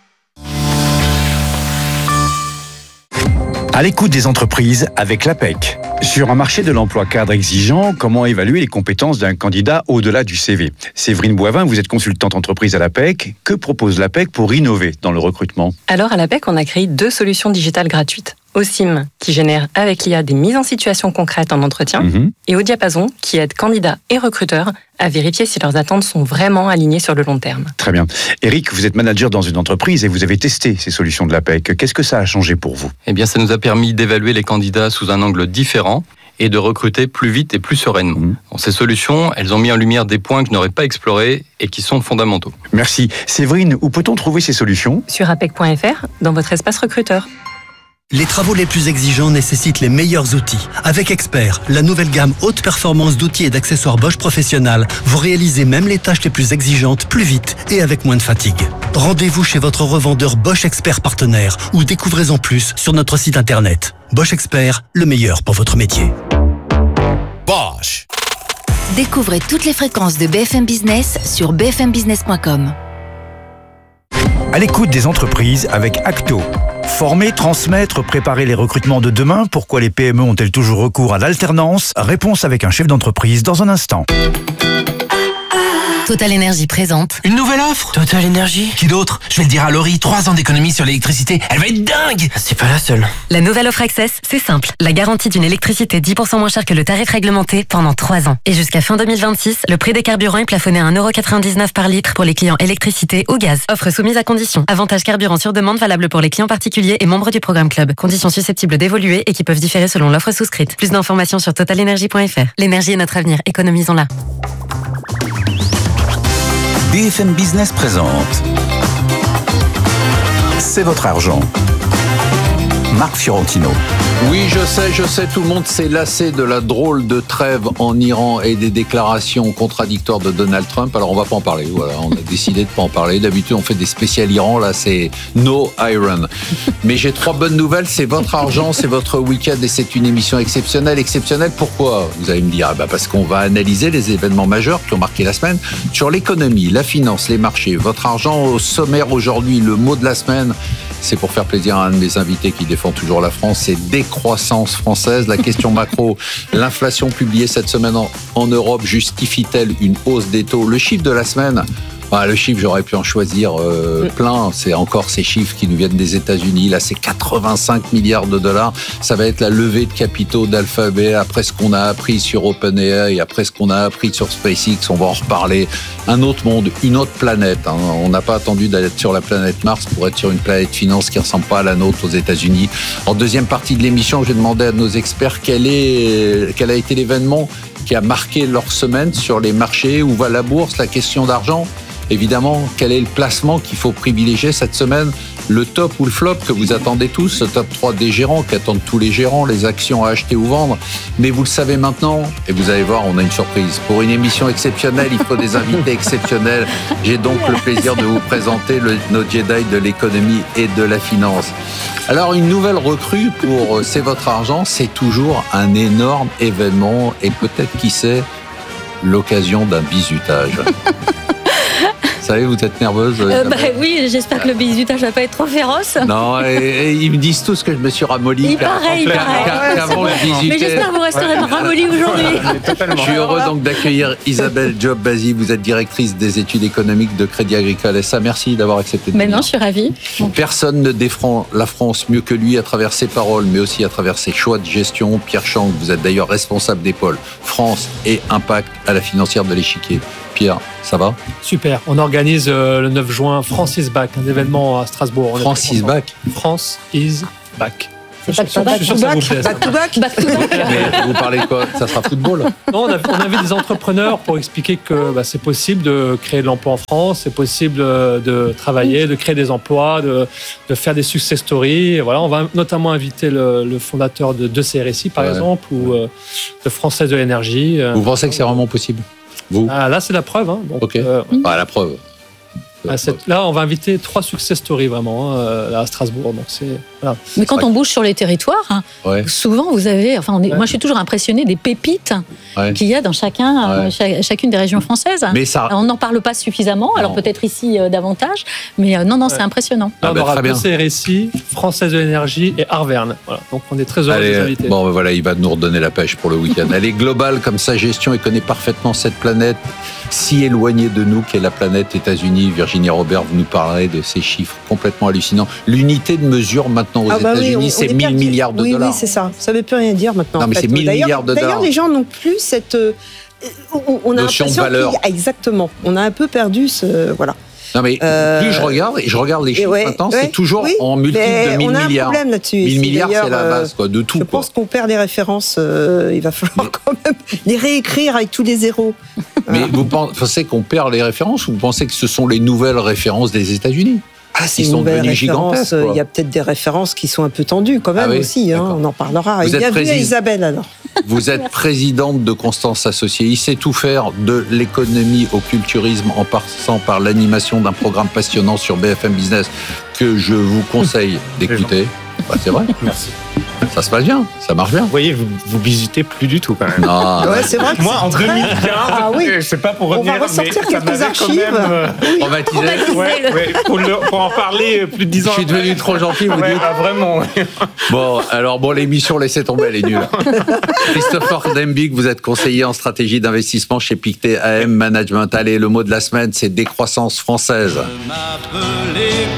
À l'écoute des entreprises avec l'A P E C. Sur un marché de l'emploi cadre exigeant, comment évaluer les compétences d'un candidat au-delà du C V ? Séverine Boivin, vous êtes consultante entreprise à l'A P E C. Que propose l'A P E C pour innover dans le recrutement ?
Alors à l'A P E C, on a créé deux solutions digitales gratuites. Osim, qui génère avec l'I A des mises en situation concrètes en entretien, mmh. et Audiapason, qui aide candidats et recruteurs à vérifier si leurs attentes sont vraiment alignées sur le long terme.
Très bien. Eric, vous êtes manager dans une entreprise et vous avez testé ces solutions de l'A P E C. Qu'est-ce que ça a changé pour vous ?
Eh bien, ça nous a permis d'évaluer les candidats sous un angle différent et de recruter plus vite et plus sereinement. Mmh. Bon, ces solutions, elles ont mis en lumière des points que je n'aurais pas explorés et qui sont fondamentaux.
Merci. Séverine, où peut-on trouver ces solutions ?
Sur apec point f r, dans votre espace recruteur.
Les travaux les plus exigeants nécessitent les meilleurs outils. Avec Expert, la nouvelle gamme haute performance d'outils et d'accessoires Bosch Professionnal, vous réalisez même les tâches les plus exigeantes plus vite et avec moins de fatigue. Rendez-vous chez votre revendeur Bosch Expert partenaire ou découvrez-en plus sur notre site internet. Bosch Expert, le meilleur pour votre métier.
Bosch.
Découvrez toutes les fréquences de B F M Business sur b f m business point com.
À l'écoute des entreprises avec Acto. Former, transmettre, préparer les recrutements de demain. Pourquoi les P M E ont-elles toujours recours à l'alternance ? Réponse avec un chef d'entreprise dans un instant.
Total Énergie présente.
Une nouvelle offre ? Total Énergie ? Qui d'autre ? Je vais le dire à Laurie, trois ans d'économie sur l'électricité. Elle va être dingue ! C'est pas la seule.
La nouvelle offre Access, c'est simple. La garantie d'une électricité dix pour cent moins chère que le tarif réglementé pendant trois ans. Et jusqu'à fin deux mille vingt-six, le prix des carburants est plafonné à un euro quatre-vingt-dix-neuf par litre pour les clients électricité ou gaz. Offre soumise à conditions. Avantage carburant sur demande valable pour les clients particuliers et membres du programme Club. Conditions susceptibles d'évoluer et qui peuvent différer selon l'offre souscrite. Plus d'informations sur total énergie point f r. L'énergie est notre avenir. Économisons-la.
B F M Business présente C'est votre argent. Marc Fiorentino.
Oui, je sais, je sais, tout le monde s'est lassé de la drôle de trêve en Iran et des déclarations contradictoires de Donald Trump. Alors, on va pas en parler. Voilà, on a décidé de pas en parler. D'habitude, on fait des spéciales Iran. Là, c'est no iron. Mais j'ai trois bonnes nouvelles. C'est votre argent, c'est votre week-end et c'est une émission exceptionnelle. Exceptionnelle, pourquoi ? Vous allez me dire, ah bah parce qu'on va analyser les événements majeurs qui ont marqué la semaine sur l'économie, la finance, les marchés. Votre argent au sommaire aujourd'hui. Le mot de la semaine, c'est pour faire plaisir à un de mes invités qui défend toujours la France, c'est décroissance française. La question macro, l'inflation publiée cette semaine en, en Europe justifie-t-elle une hausse des taux ? Le chiffre de la semaine, ah, le chiffre, j'aurais pu en choisir euh, plein. C'est encore ces chiffres qui nous viennent des États-Unis. Là, c'est quatre-vingt-cinq milliards de dollars. Ça va être la levée de capitaux d'Alphabet après ce qu'on a appris sur OpenAI et après ce qu'on a appris sur SpaceX. On va en reparler. Un autre monde, une autre planète. Hein. On n'a pas attendu d'être sur la planète Mars pour être sur une planète finance qui ressemble pas à la nôtre aux États-Unis. En deuxième partie de l'émission, j'ai demandé à nos experts quel est, quel a été l'événement qui a marqué leur semaine sur les marchés. Où va la bourse ? La question d'argent. Évidemment, quel est le placement qu'il faut privilégier cette semaine ? Le top ou le flop que vous attendez tous, ce top trois des gérants qu'attendent tous les gérants, les actions à acheter ou vendre. Mais vous le savez maintenant, et vous allez voir, on a une surprise. Pour une émission exceptionnelle, il faut des invités exceptionnels. J'ai donc le plaisir de vous présenter le, nos Jedi de l'économie et de la finance. Alors, une nouvelle recrue pour C'est votre argent, c'est toujours un énorme événement et peut-être, qui sait, l'occasion d'un bizutage. savez, vous êtes nerveuse.
Euh, bah, oui, j'espère que le bizutage va pas être trop féroce.
Non, et, et ils me disent tous que je me suis ramolli.
Il paraît, il paraît. Mais j'espère que vous resterez ramolli aujourd'hui.
Je suis heureux donc d'accueillir Isabelle Job-Bazy. Vous êtes directrice des études économiques de Crédit Agricole S A. Merci d'avoir accepté de
Mais
venir.
non, je suis ravie.
Personne ne défend la France mieux que lui à travers ses paroles, mais aussi à travers ses choix de gestion. Pierre Chang, vous êtes d'ailleurs responsable des pôles France et Impact à la financière de l'Échiquier. Pierre, ça va?
Super. On organise euh, le neuf juin France is back, un événement à Strasbourg.
France is back.
France is back.
C'est back to back,
back to back,
back to back.
Mais vous parlez de quoi? Ça sera football?
Non, on a, on a vu des entrepreneurs pour expliquer que bah, c'est possible de créer de l'emploi en France, c'est possible de travailler, de créer des emplois, de, de faire des success stories. Et voilà, on va notamment inviter le, le fondateur de, de C R S I, par ouais. exemple, ou euh, de Française de l'énergie.
Vous pensez que c'est vraiment possible? Vous
ah, là, c'est la preuve. Hein. Donc,
ok.
Euh,
ah, la preuve.
Ah, là, on va inviter trois success stories vraiment hein, là, à Strasbourg. Donc c'est, voilà.
Mais quand on bouge sur les territoires, hein,
ouais.
souvent vous avez, enfin, on est, ouais. moi je suis toujours impressionné des pépites ouais. qu'il y a dans chacun, ouais. euh, chaque, chacune des régions françaises.
Mais ça...
On n'en parle pas suffisamment, non. alors peut-être ici euh, davantage, mais euh, non, non, ouais. c'est impressionnant.
Là, on
bah,
aura deux C R S I, Française de l'énergie et Arverne. Voilà. Donc on est très heureux
Allez,
de les inviter.
Bon, ben voilà, il va nous redonner la pêche pour le week-end. Elle est globale comme sa gestion et connaît parfaitement cette planète si éloignée de nous qu'est la planète États-Unis. Virginie Robert, vous nous parlerez de ces chiffres complètement hallucinants. L'unité de mesure maintenant aux ah bah États-Unis, oui, c'est mille milliards de
oui,
dollars.
Oui, c'est ça. Ça ne veut plus rien dire maintenant.
Non, mais
fait.
c'est mille milliards de dollars.
D'ailleurs, les gens n'ont plus cette euh, on, on a
notion de valeur.
Exactement. On a un peu perdu ce voilà.
Non mais euh, plus je regarde, et je regarde les chiffres ouais, maintenant, ouais, c'est toujours oui, en multiple de mille milliards. On a un problème
là-dessus.
mille milliards, c'est la base quoi, de tout.
Je
quoi.
pense qu'on perd des références. Euh, il va falloir quand même les réécrire avec tous les zéros.
Mais vous pensez qu'on perd les références ou vous pensez que ce sont les nouvelles références des États-Unis?
Ah, c'est une nouvelle référence. Il y a peut-être des références qui sont un peu tendues quand même ah oui, aussi. Hein, on en parlera.
Vous
Bienvenue
président...
à Isabelle alors.
Vous êtes présidente de Constance Associés. Il sait tout faire de l'économie au culturisme en passant par l'animation d'un programme passionnant sur B F M Business que je vous conseille d'écouter. Bah, c'est vrai.
Merci.
Ça se passe bien, ça marche bien.
Vous voyez, vous, vous visitez plus du tout quand même.
Non,
ouais, c'est vrai.
Moi, en deux mille quinze, ah, oui. je sais pas pour revenir,
on va ressortir
mais
quelques archives.
Quand même, euh,
oui. Traumatisé.
Ouais, ouais, pour, le, pour en parler plus de dix ans.
Je suis devenu trop gentil, vous
ouais,
dites.
Ah, vraiment.
Bon, alors bon, l'émission, laissez tomber, elle est nulle. Christopher Dembig, vous êtes conseiller en stratégie d'investissement chez Pictet A M Management. Allez, le mot de la semaine, c'est décroissance française. Je m'appelais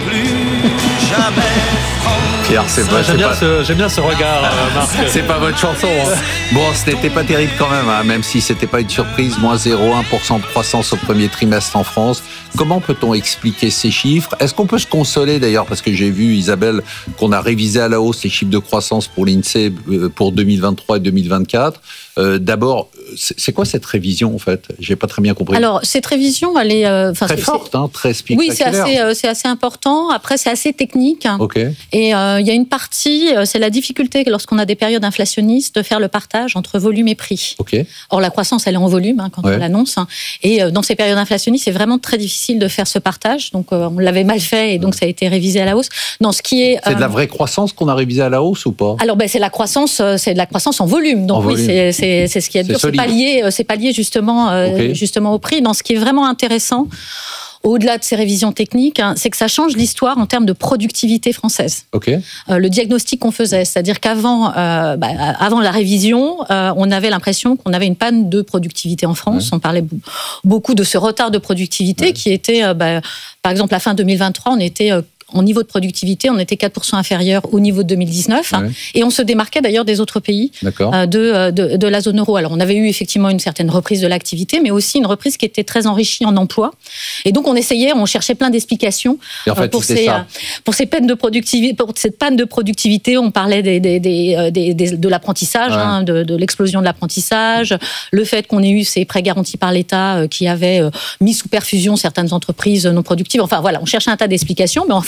plus jamais. Pierre, c'est pas,
j'aime, bien
pas...
ce, j'aime bien ce regard, euh, Marc.
C'est pas votre chanson. Hein. Bon, ce n'était pas terrible quand même, hein, même si c'était pas une surprise. Moins zéro virgule un pour cent de croissance au premier trimestre en France. Comment peut-on expliquer ces chiffres? Est-ce qu'on peut se consoler d'ailleurs? Parce que j'ai vu, Isabelle, qu'on a révisé à la hausse les chiffres de croissance pour l'INSEE pour deux mille vingt-trois et deux mille vingt-quatre. Euh, d'abord, c'est quoi cette révision en fait? J'ai pas très bien compris.
Alors cette révision, elle est euh,
très
c'est,
forte, hein, très spectaculaire.
Oui, c'est assez, euh, c'est assez important. Après, c'est assez technique.
Ok.
Et il euh, y a une partie, euh, c'est la difficulté lorsqu'on a des périodes inflationnistes de faire le partage entre volume et prix.
Ok.
Or la croissance, elle est en volume hein, quand ouais. on l'annonce. Hein, et euh, dans ces périodes inflationnistes, c'est vraiment très difficile de faire ce partage. Donc euh, on l'avait mal fait et donc ça a été révisé à la hausse. Dans ce qui est,
c'est
euh,
de la vraie croissance qu'on a révisé à la hausse ou pas?
Alors ben c'est la croissance, euh, c'est de la croissance en volume. Donc en oui, volume. C'est, c'est, c'est ce qui est dur. C'est, c'est pas lié, c'est pas lié justement, euh, okay. justement au prix. Dans ce qui est vraiment intéressant, au-delà de ces révisions techniques, hein, c'est que ça change l'histoire en termes de productivité française.
Okay.
Euh, le diagnostic qu'on faisait, c'est-à-dire qu'avant euh, bah, avant la révision, euh, on avait l'impression qu'on avait une panne de productivité en France. Ouais. On parlait beaucoup de ce retard de productivité ouais. qui était, euh, bah, par exemple, à fin deux mille vingt-trois, on était... Euh, en niveau de productivité, on était quatre pour cent inférieur au niveau de deux mille dix-neuf. Ouais. Et on se démarquait d'ailleurs des autres pays euh, de, de, de la zone euro. Alors, on avait eu effectivement une certaine reprise de l'activité, mais aussi une reprise qui était très enrichie en emploi. Et donc, on essayait, on cherchait plein d'explications en fait, euh, pour, ces, euh, pour, ces peines de productivité, pour cette panne de productivité. On parlait des, des, des, des, des, de l'apprentissage, ouais. hein, de, de l'explosion de l'apprentissage, le fait qu'on ait eu ces prêts garantis par l'État euh, qui avaient euh, mis sous perfusion certaines entreprises non productives. Enfin, voilà, on cherchait un tas d'explications, mais en fait,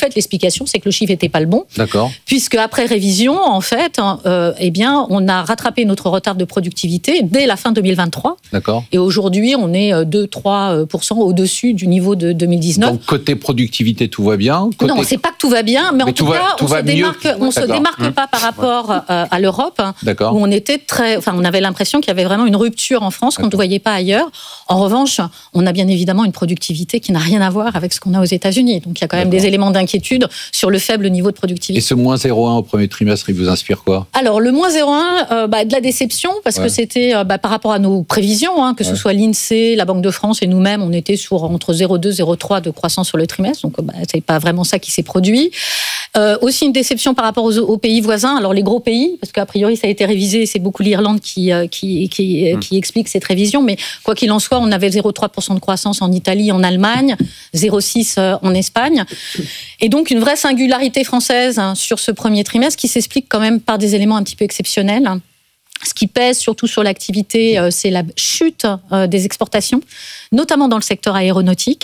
fait, l'explication, c'est que le chiffre n'était pas le bon.
D'accord.
Puisque après révision, en fait, euh, eh bien, on a rattrapé notre retard de productivité dès la fin deux mille vingt-trois.
D'accord.
Et aujourd'hui, on est deux à trois pour cent au-dessus du niveau de deux mille dix-neuf.
Donc, côté productivité, tout va bien. Côté...
Non, c'est pas que tout va bien, mais, mais en tout, tout cas, va, on se démarque, on se démarque mmh. pas par rapport euh, à l'Europe, D'accord. où on était très, enfin, on avait l'impression qu'il y avait vraiment une rupture en France qu'on ne voyait pas ailleurs. En revanche, on a bien évidemment une productivité qui n'a rien à voir avec ce qu'on a aux États-Unis. Donc, il y a quand même D'accord. des éléments d'inquiétude sur le faible niveau de productivité.
Et ce moins zéro virgule un au premier trimestre, il vous inspire quoi ?
Alors, le moins zéro virgule un, euh, bah, de la déception, parce ouais. que c'était euh, bah, par rapport à nos prévisions, hein, que ouais. ce soit l'INSEE, la Banque de France et nous-mêmes, on était sur entre zéro virgule deux et zéro virgule trois de croissance sur le trimestre. Donc, bah, c'est pas vraiment ça qui s'est produit. Euh, aussi une déception par rapport aux, aux pays voisins. Alors, les gros pays, parce qu'a priori, ça a été révisé, c'est beaucoup l'Irlande qui, euh, qui, qui, mmh. qui explique cette révision. Mais quoi qu'il en soit, on avait zéro virgule trois pour cent de croissance en Italie, en Allemagne, zéro virgule six pour cent en Espagne. Et donc, une vraie singularité française hein, sur ce premier trimestre qui s'explique quand même par des éléments un petit peu exceptionnels. Ce qui pèse surtout sur l'activité, euh, c'est la chute euh, des exportations, notamment dans le secteur aéronautique.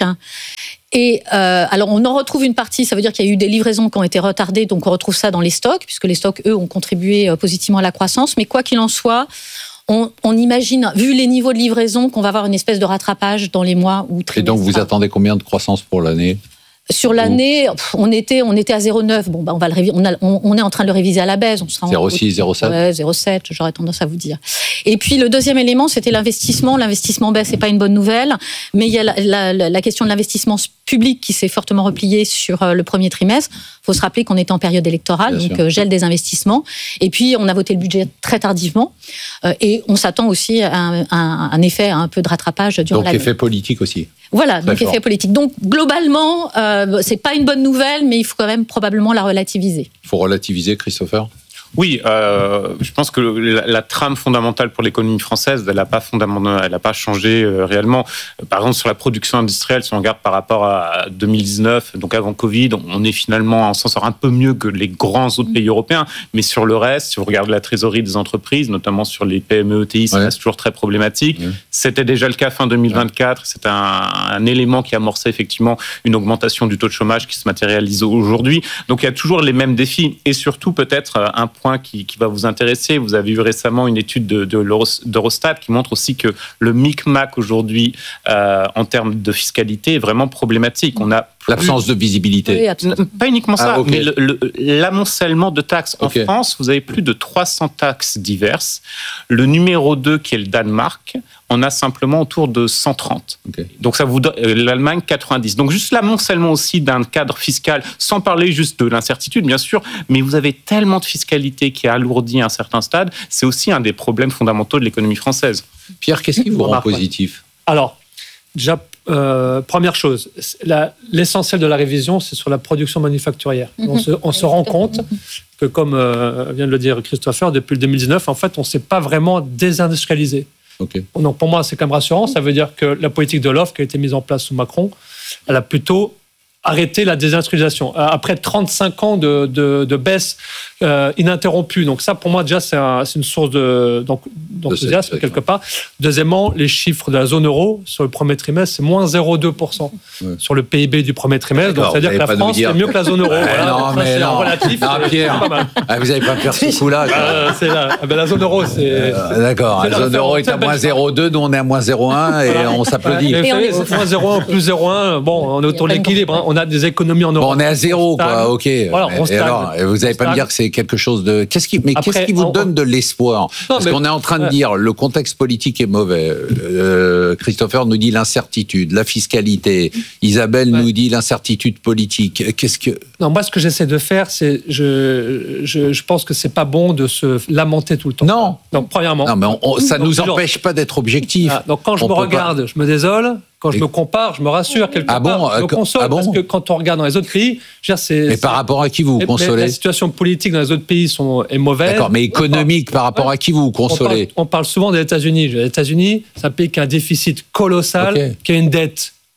Et euh, alors, on en retrouve une partie, ça veut dire qu'il y a eu des livraisons qui ont été retardées, donc on retrouve ça dans les stocks, puisque les stocks, eux, ont contribué euh, positivement à la croissance. Mais quoi qu'il en soit, on, on imagine, vu les niveaux de livraison, qu'on va avoir une espèce de rattrapage dans les mois ou trimestres.
Et donc, vous attendez combien de croissance pour l'année ?
Sur l'année, on était, on était à zéro virgule neuf. Bon, bah, on va le réviser. On, a, on, on est en train de le réviser à la baisse. On sera
zéro virgule six, zéro virgule sept.
Ouais, zéro virgule sept. J'aurais tendance à vous dire. Et puis le deuxième élément, c'était l'investissement. L'investissement baisse, c'est pas une bonne nouvelle. Mais il y a la, la, la question de l'investissement public qui s'est fortement repliée sur le premier trimestre. Il faut se rappeler qu'on était en période électorale, Bien donc sûr. gel des investissements. Et puis on a voté le budget très tardivement. Et on s'attend aussi à un, un, un effet un peu de rattrapage durant l'année.
Donc effet politique aussi.
Voilà,
Très
donc fort. effet politique. Donc globalement, euh, c'est pas une bonne nouvelle, mais il faut quand même probablement la relativiser.
Il faut relativiser, Christopher ?
Oui, euh, je pense que la, la trame fondamentale pour l'économie française, elle n'a pas fondamentalement, elle n'a pas changé euh, réellement. Par exemple, sur la production industrielle, si on regarde par rapport à deux mille dix-neuf, donc avant Covid, on est finalement, on s'en sort un peu mieux que les grands autres pays européens. Mais sur le reste, si vous regardez la trésorerie des entreprises, notamment sur les P M E, E T I, ça ouais. reste toujours très problématique. Ouais. C'était déjà le cas fin deux mille vingt-quatre. Ouais. C'est un, un élément qui amorçait effectivement une augmentation du taux de chômage qui se matérialise aujourd'hui. Donc il y a toujours les mêmes défis et surtout peut-être un point Qui, qui va vous intéresser. Vous avez eu récemment une étude de, de d'Eurostat qui montre aussi que le micmac aujourd'hui, euh, en termes de fiscalité, est vraiment problématique. On a plus...
L'absence de visibilité.
Oui, pas uniquement ça, ah, okay. mais le, le, l'amoncellement de taxes. En okay. France, vous avez plus de trois cents taxes diverses. Le numéro deux, qui est le Danemark, on a simplement autour de cent trente. Okay. Donc ça vous donne, l'Allemagne quatre-vingt-dix. Donc juste l'amoncellement aussi d'un cadre fiscal, sans parler juste de l'incertitude bien sûr, mais vous avez tellement de fiscalité qui a alourdi à un certain stade, c'est aussi un des problèmes fondamentaux de l'économie française.
Pierre, qu'est-ce qui vous rend positif ?
Alors, déjà, euh, première chose, la, l'essentiel de la révision, c'est sur la production manufacturière. Mm-hmm. On, se, on se rend compte que, comme euh, vient de le dire Christopher, depuis le deux mille dix-neuf, en fait, on ne s'est pas vraiment désindustrialisé. Okay. Donc pour moi, c'est quand même rassurant. Ça veut dire que la politique de l'offre qui a été mise en place sous Macron, elle a plutôt arrêté la désindustrialisation. Après trente-cinq ans de, de, de baisse euh, ininterrompue. Donc ça, pour moi, déjà, c'est, un, c'est une source de, donc, d'enthousiasme quelque part. Deuxièmement, les chiffres de la zone euro sur le premier trimestre, c'est moins zéro virgule deux pour cent ouais. sur le P I B du premier trimestre. D'accord, donc c'est-à-dire que la France, c'est mieux que la zone euro. Voilà,
non, mais c'est non.
relatif.
Non, c'est, Pierre, c'est pas mal. Ah, vous n'avez pas peur ce coup-là.
Euh, c'est là. Ah, ben, la zone euro, c'est...
Euh, d'accord, c'est la zone euro est à moins zéro virgule deux, nous on est à moins zéro virgule un et on s'applaudit.
Et vous savez, moins zéro virgule un, plus zéro virgule un, bon, on est autour de l'équilibre. Hein. On a des économies en Europe.
Bon, on est à zéro, quoi, ok.
Voilà, on
et alors, vous n'allez pas me dire que c'est quelque chose de... Qu'est-ce qui... Mais Après, qu'est-ce qui vous on... donne de l'espoir ? non, Parce mais... qu'on est en train de ouais. dire, le contexte politique est mauvais. Euh, Christopher nous dit l'incertitude, la fiscalité. Isabelle ouais. nous dit l'incertitude politique. Qu'est-ce que...
Non, moi, ce que j'essaie de faire, c'est... Je, je, je pense que c'est pas bon de se lamenter tout le temps.
Non.
Donc, premièrement...
Non, mais on, on, ça ne nous empêche pas d'être objectif.
Ah, donc, quand je on me regarde, pas... je me désole... Quand je me compare, je me rassure quelque
ah
part.
Bon,
je me console
ah bon
parce que quand on regarde dans les autres pays, je veux dire, c'est.
Mais
c'est...
par rapport à qui vous vous consolez ?
La situation politique dans les autres pays sont, est mauvaise.
D'accord, mais économique, par rapport ouais. à qui vous vous consolez ?
on parle, on parle souvent des États-Unis. Les États-Unis, c'est un pays qui a un déficit colossal, okay. qui a une dette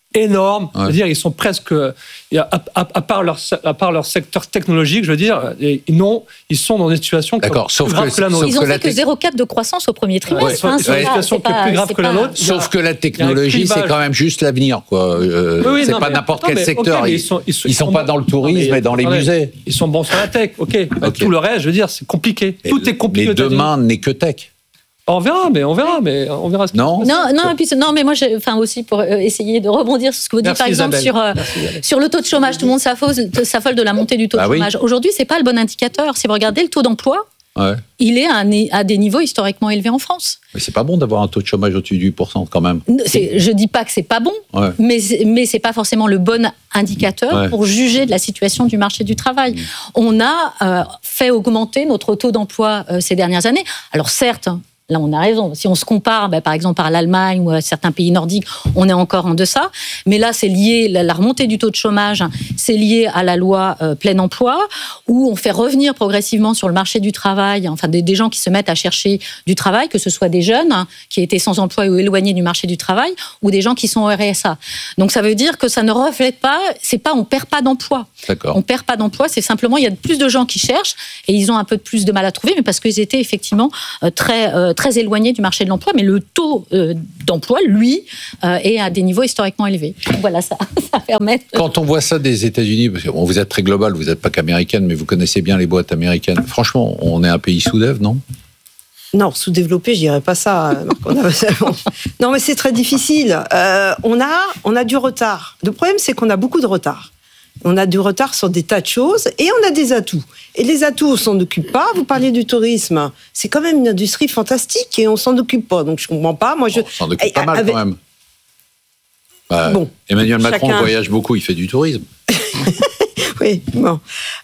énormes.
Ouais.
Je veux dire, ils sont presque, à, à, à, part leur, à part leur secteur technologique, je veux dire, ils, non, ils sont dans des situations
D'accord,
plus
sauf
graves
que,
que la nôtre.
Ils ont fait
la
que
te...
zéro virgule quatre de croissance au premier trimestre.
Ouais,
hein,
ils sont dans une situation qui est plus grave que la nôtre.
Sauf que la technologie, c'est quand même juste l'avenir, quoi. Euh,
oui, oui,
c'est
non,
pas
mais,
n'importe
non,
quel
mais,
secteur.
okay,
ils,
ils sont, ils sont,
ils sont, sont pas dans le tourisme et dans les
attendez,
musées.
Ils sont bons sur la tech, ok.
okay.
Tout le reste, je veux dire, c'est compliqué.
Et
Tout est compliqué.
Mais demain n'est que tech.
On verra, mais on verra, mais on verra. Ce
non,
non, non. Et puis, non, mais moi, j'ai, enfin aussi pour essayer de rebondir sur ce que vous dites, par exemple, sur euh, sur le taux de chômage. Tout le monde s'affole, s'affole de la montée du taux bah de chômage. Oui. Aujourd'hui, c'est pas le bon indicateur. Si vous regardez le taux d'emploi, ouais. il est à, à des niveaux historiquement élevés en France.
Mais c'est pas bon d'avoir un taux de chômage au-dessus du huit pour cent quand même.
C'est, je dis pas que c'est pas bon, ouais. mais mais c'est pas forcément le bon indicateur ouais. pour juger de la situation du marché du travail. Mmh. On a euh, fait augmenter notre taux d'emploi euh, ces dernières années. Alors certes. Là, on a raison. Si on se compare, bah, par exemple, par l'Allemagne ou à certains pays nordiques, on est encore en deçà. Mais là, c'est lié, la, la remontée du taux de chômage, c'est lié à la loi euh, plein emploi, où on fait revenir progressivement sur le marché du travail, enfin, des, des gens qui se mettent à chercher du travail, que ce soit des jeunes hein, qui étaient sans emploi ou éloignés du marché du travail, ou des gens qui sont au R S A. Donc, ça veut dire que ça ne reflète pas, c'est pas, on perd pas d'emploi.
D'accord.
On perd pas d'emploi, c'est simplement, il y a plus de gens qui cherchent, et ils ont un peu plus de mal à trouver, mais parce qu'ils étaient effectivement euh, très, euh, très éloigné du marché de l'emploi, mais le taux euh, d'emploi, lui, euh, est à des niveaux historiquement élevés. Donc voilà, ça, ça permet... De...
Quand on voit ça des États-Unis, parce que bon, vous êtes très global, vous n'êtes pas qu'américaine, mais vous connaissez bien les boîtes américaines. Franchement, on est un pays sous-dév, non ?
Non, sous-développé, je dirais pas ça. Non, mais c'est très difficile. Euh, on a, on a du retard. Le problème, c'est qu'on a beaucoup de retard. On a du retard sur des tas de choses et on a des atouts. Et les atouts, on s'en occupe pas. Vous parlez du tourisme, c'est quand même une industrie fantastique et on s'en occupe pas. Donc je comprends pas. Moi, je.
On s'en occupe pas mal avec... quand même. Bah, bon, Emmanuel Macron chacun... voyage beaucoup, il fait du tourisme.
Oui, bon.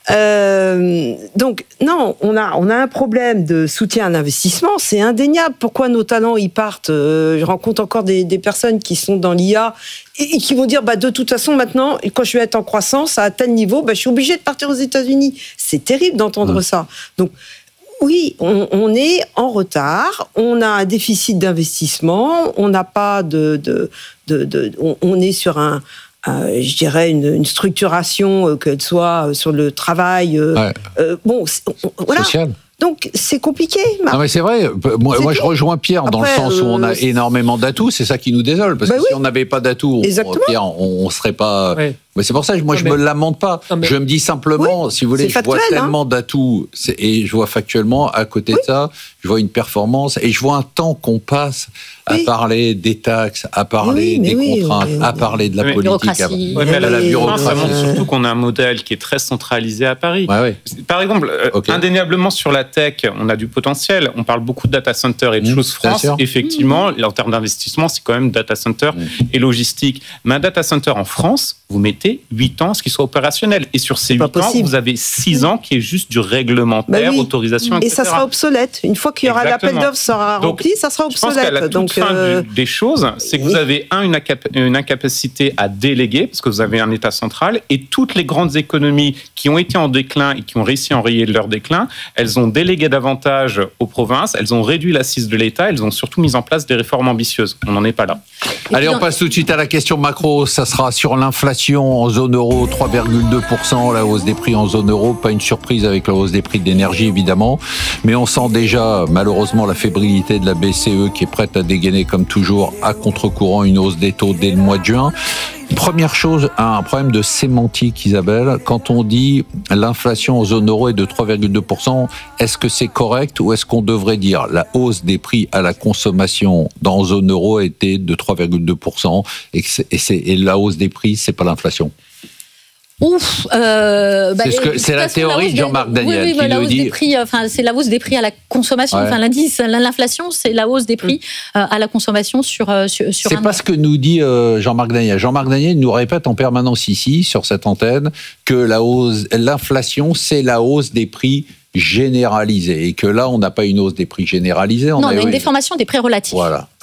Euh, donc, non, on a, on a un problème de soutien à l'investissement, c'est indéniable. Pourquoi nos talents, ils partent euh, Je rencontre encore des, des personnes qui sont dans l'I A et, et qui vont dire, bah, de toute façon, maintenant, quand je vais être en croissance à tel niveau, bah, je suis obligé de partir aux États-Unis. C'est terrible d'entendre mmh. ça. Donc, oui, on, on est en retard, on a un déficit d'investissement, on n'a pas de... de, de, de on, on est sur un... Euh, je dirais une, une structuration, euh, qu'elle soit sur le travail, euh, ouais. euh, bon, on, voilà.
Social.
Donc c'est compliqué. Marc.
Non mais c'est vrai. Moi, moi je rejoins Pierre Après, dans le sens où on a euh, énormément d'atouts. C'est ça qui nous désole parce bah que oui. si on n'avait pas d'atouts, on, Pierre, on, on serait pas. Ouais. Mais c'est pour ça que moi, non, je ne me lamente pas. Non, mais... Je me dis simplement, oui, si vous voulez, je factuel, vois tellement hein. d'atouts, et je vois factuellement, à côté oui. de ça, je vois une performance, et je vois un temps qu'on passe à oui. parler des taxes, à parler oui, des oui, contraintes, oui, oui. à parler de la mais politique, à,
oui, mais la, la bureaucratie. Ça montre surtout qu'on a un modèle qui est très centralisé à Paris. Ouais, ouais. Par exemple, okay. indéniablement sur la tech, on a du potentiel. On parle beaucoup de data center et de mmh, choses France. Effectivement, mmh. en termes d'investissement, c'est quand même data center mmh. et logistique. Mais un data center en France, vous mettez huit ans à ce qu'il soit opérationnel. Et sur ces huit ans, vous avez six ans qui est juste du réglementaire, bah oui. autorisation, et cetera.
Et ça sera obsolète. Une fois qu'il y aura Exactement. l'appel d'offres sera Donc, rempli, ça sera obsolète.
Je pense qu'à la toute fin euh... du, des choses, c'est que vous avez, un, une, incap- une incapacité à déléguer, parce que vous avez un État central, et toutes les grandes économies qui ont été en déclin et qui ont réussi à enrayer leur déclin, elles ont délégué davantage aux provinces, elles ont réduit l'assise de l'État, elles ont surtout mis en place des réformes ambitieuses. On n'en est pas là.
Et Allez, on passe tout de suite à la question macro. Ça sera sur l'inflation en zone euro, trois virgule deux pour cent, la hausse des prix en zone euro. Pas une surprise avec la hausse des prix de l'énergie, évidemment. Mais on sent déjà, malheureusement, la fébrilité de la B C E qui est prête à dégainer, comme toujours, à contre-courant, une hausse des taux dès le mois de juin. Première chose, un problème de sémantique, Isabelle. Quand on dit l'inflation en zone euro est de trois virgule deux pour cent, est-ce que c'est correct ou est-ce qu'on devrait dire la hausse des prix à la consommation dans zone euro était de trois virgule deux pour cent et, que c'est, et, c'est, et la hausse des prix, c'est pas l'inflation?
Ouf, euh, bah,
c'est, ce que, c'est la théorie de Jean-Marc Daniel
oui, oui,
qui
bah, la
nous
hausse
dit.
Des prix, enfin, c'est la hausse des prix à la consommation. Ouais. Enfin, l'indice, l'inflation, c'est la hausse des prix euh, à la consommation sur sur, sur
C'est
un
pas
an.
Ce que nous dit euh, Jean-Marc Daniel. Jean-Marc Daniel nous répète en permanence ici sur cette antenne que la hausse, l'inflation, c'est la hausse des prix généralisée et que là, on n'a pas une hausse des prix généralisée. On
non,
a
on a une
eu...
déformation des prix relatifs.
Voilà.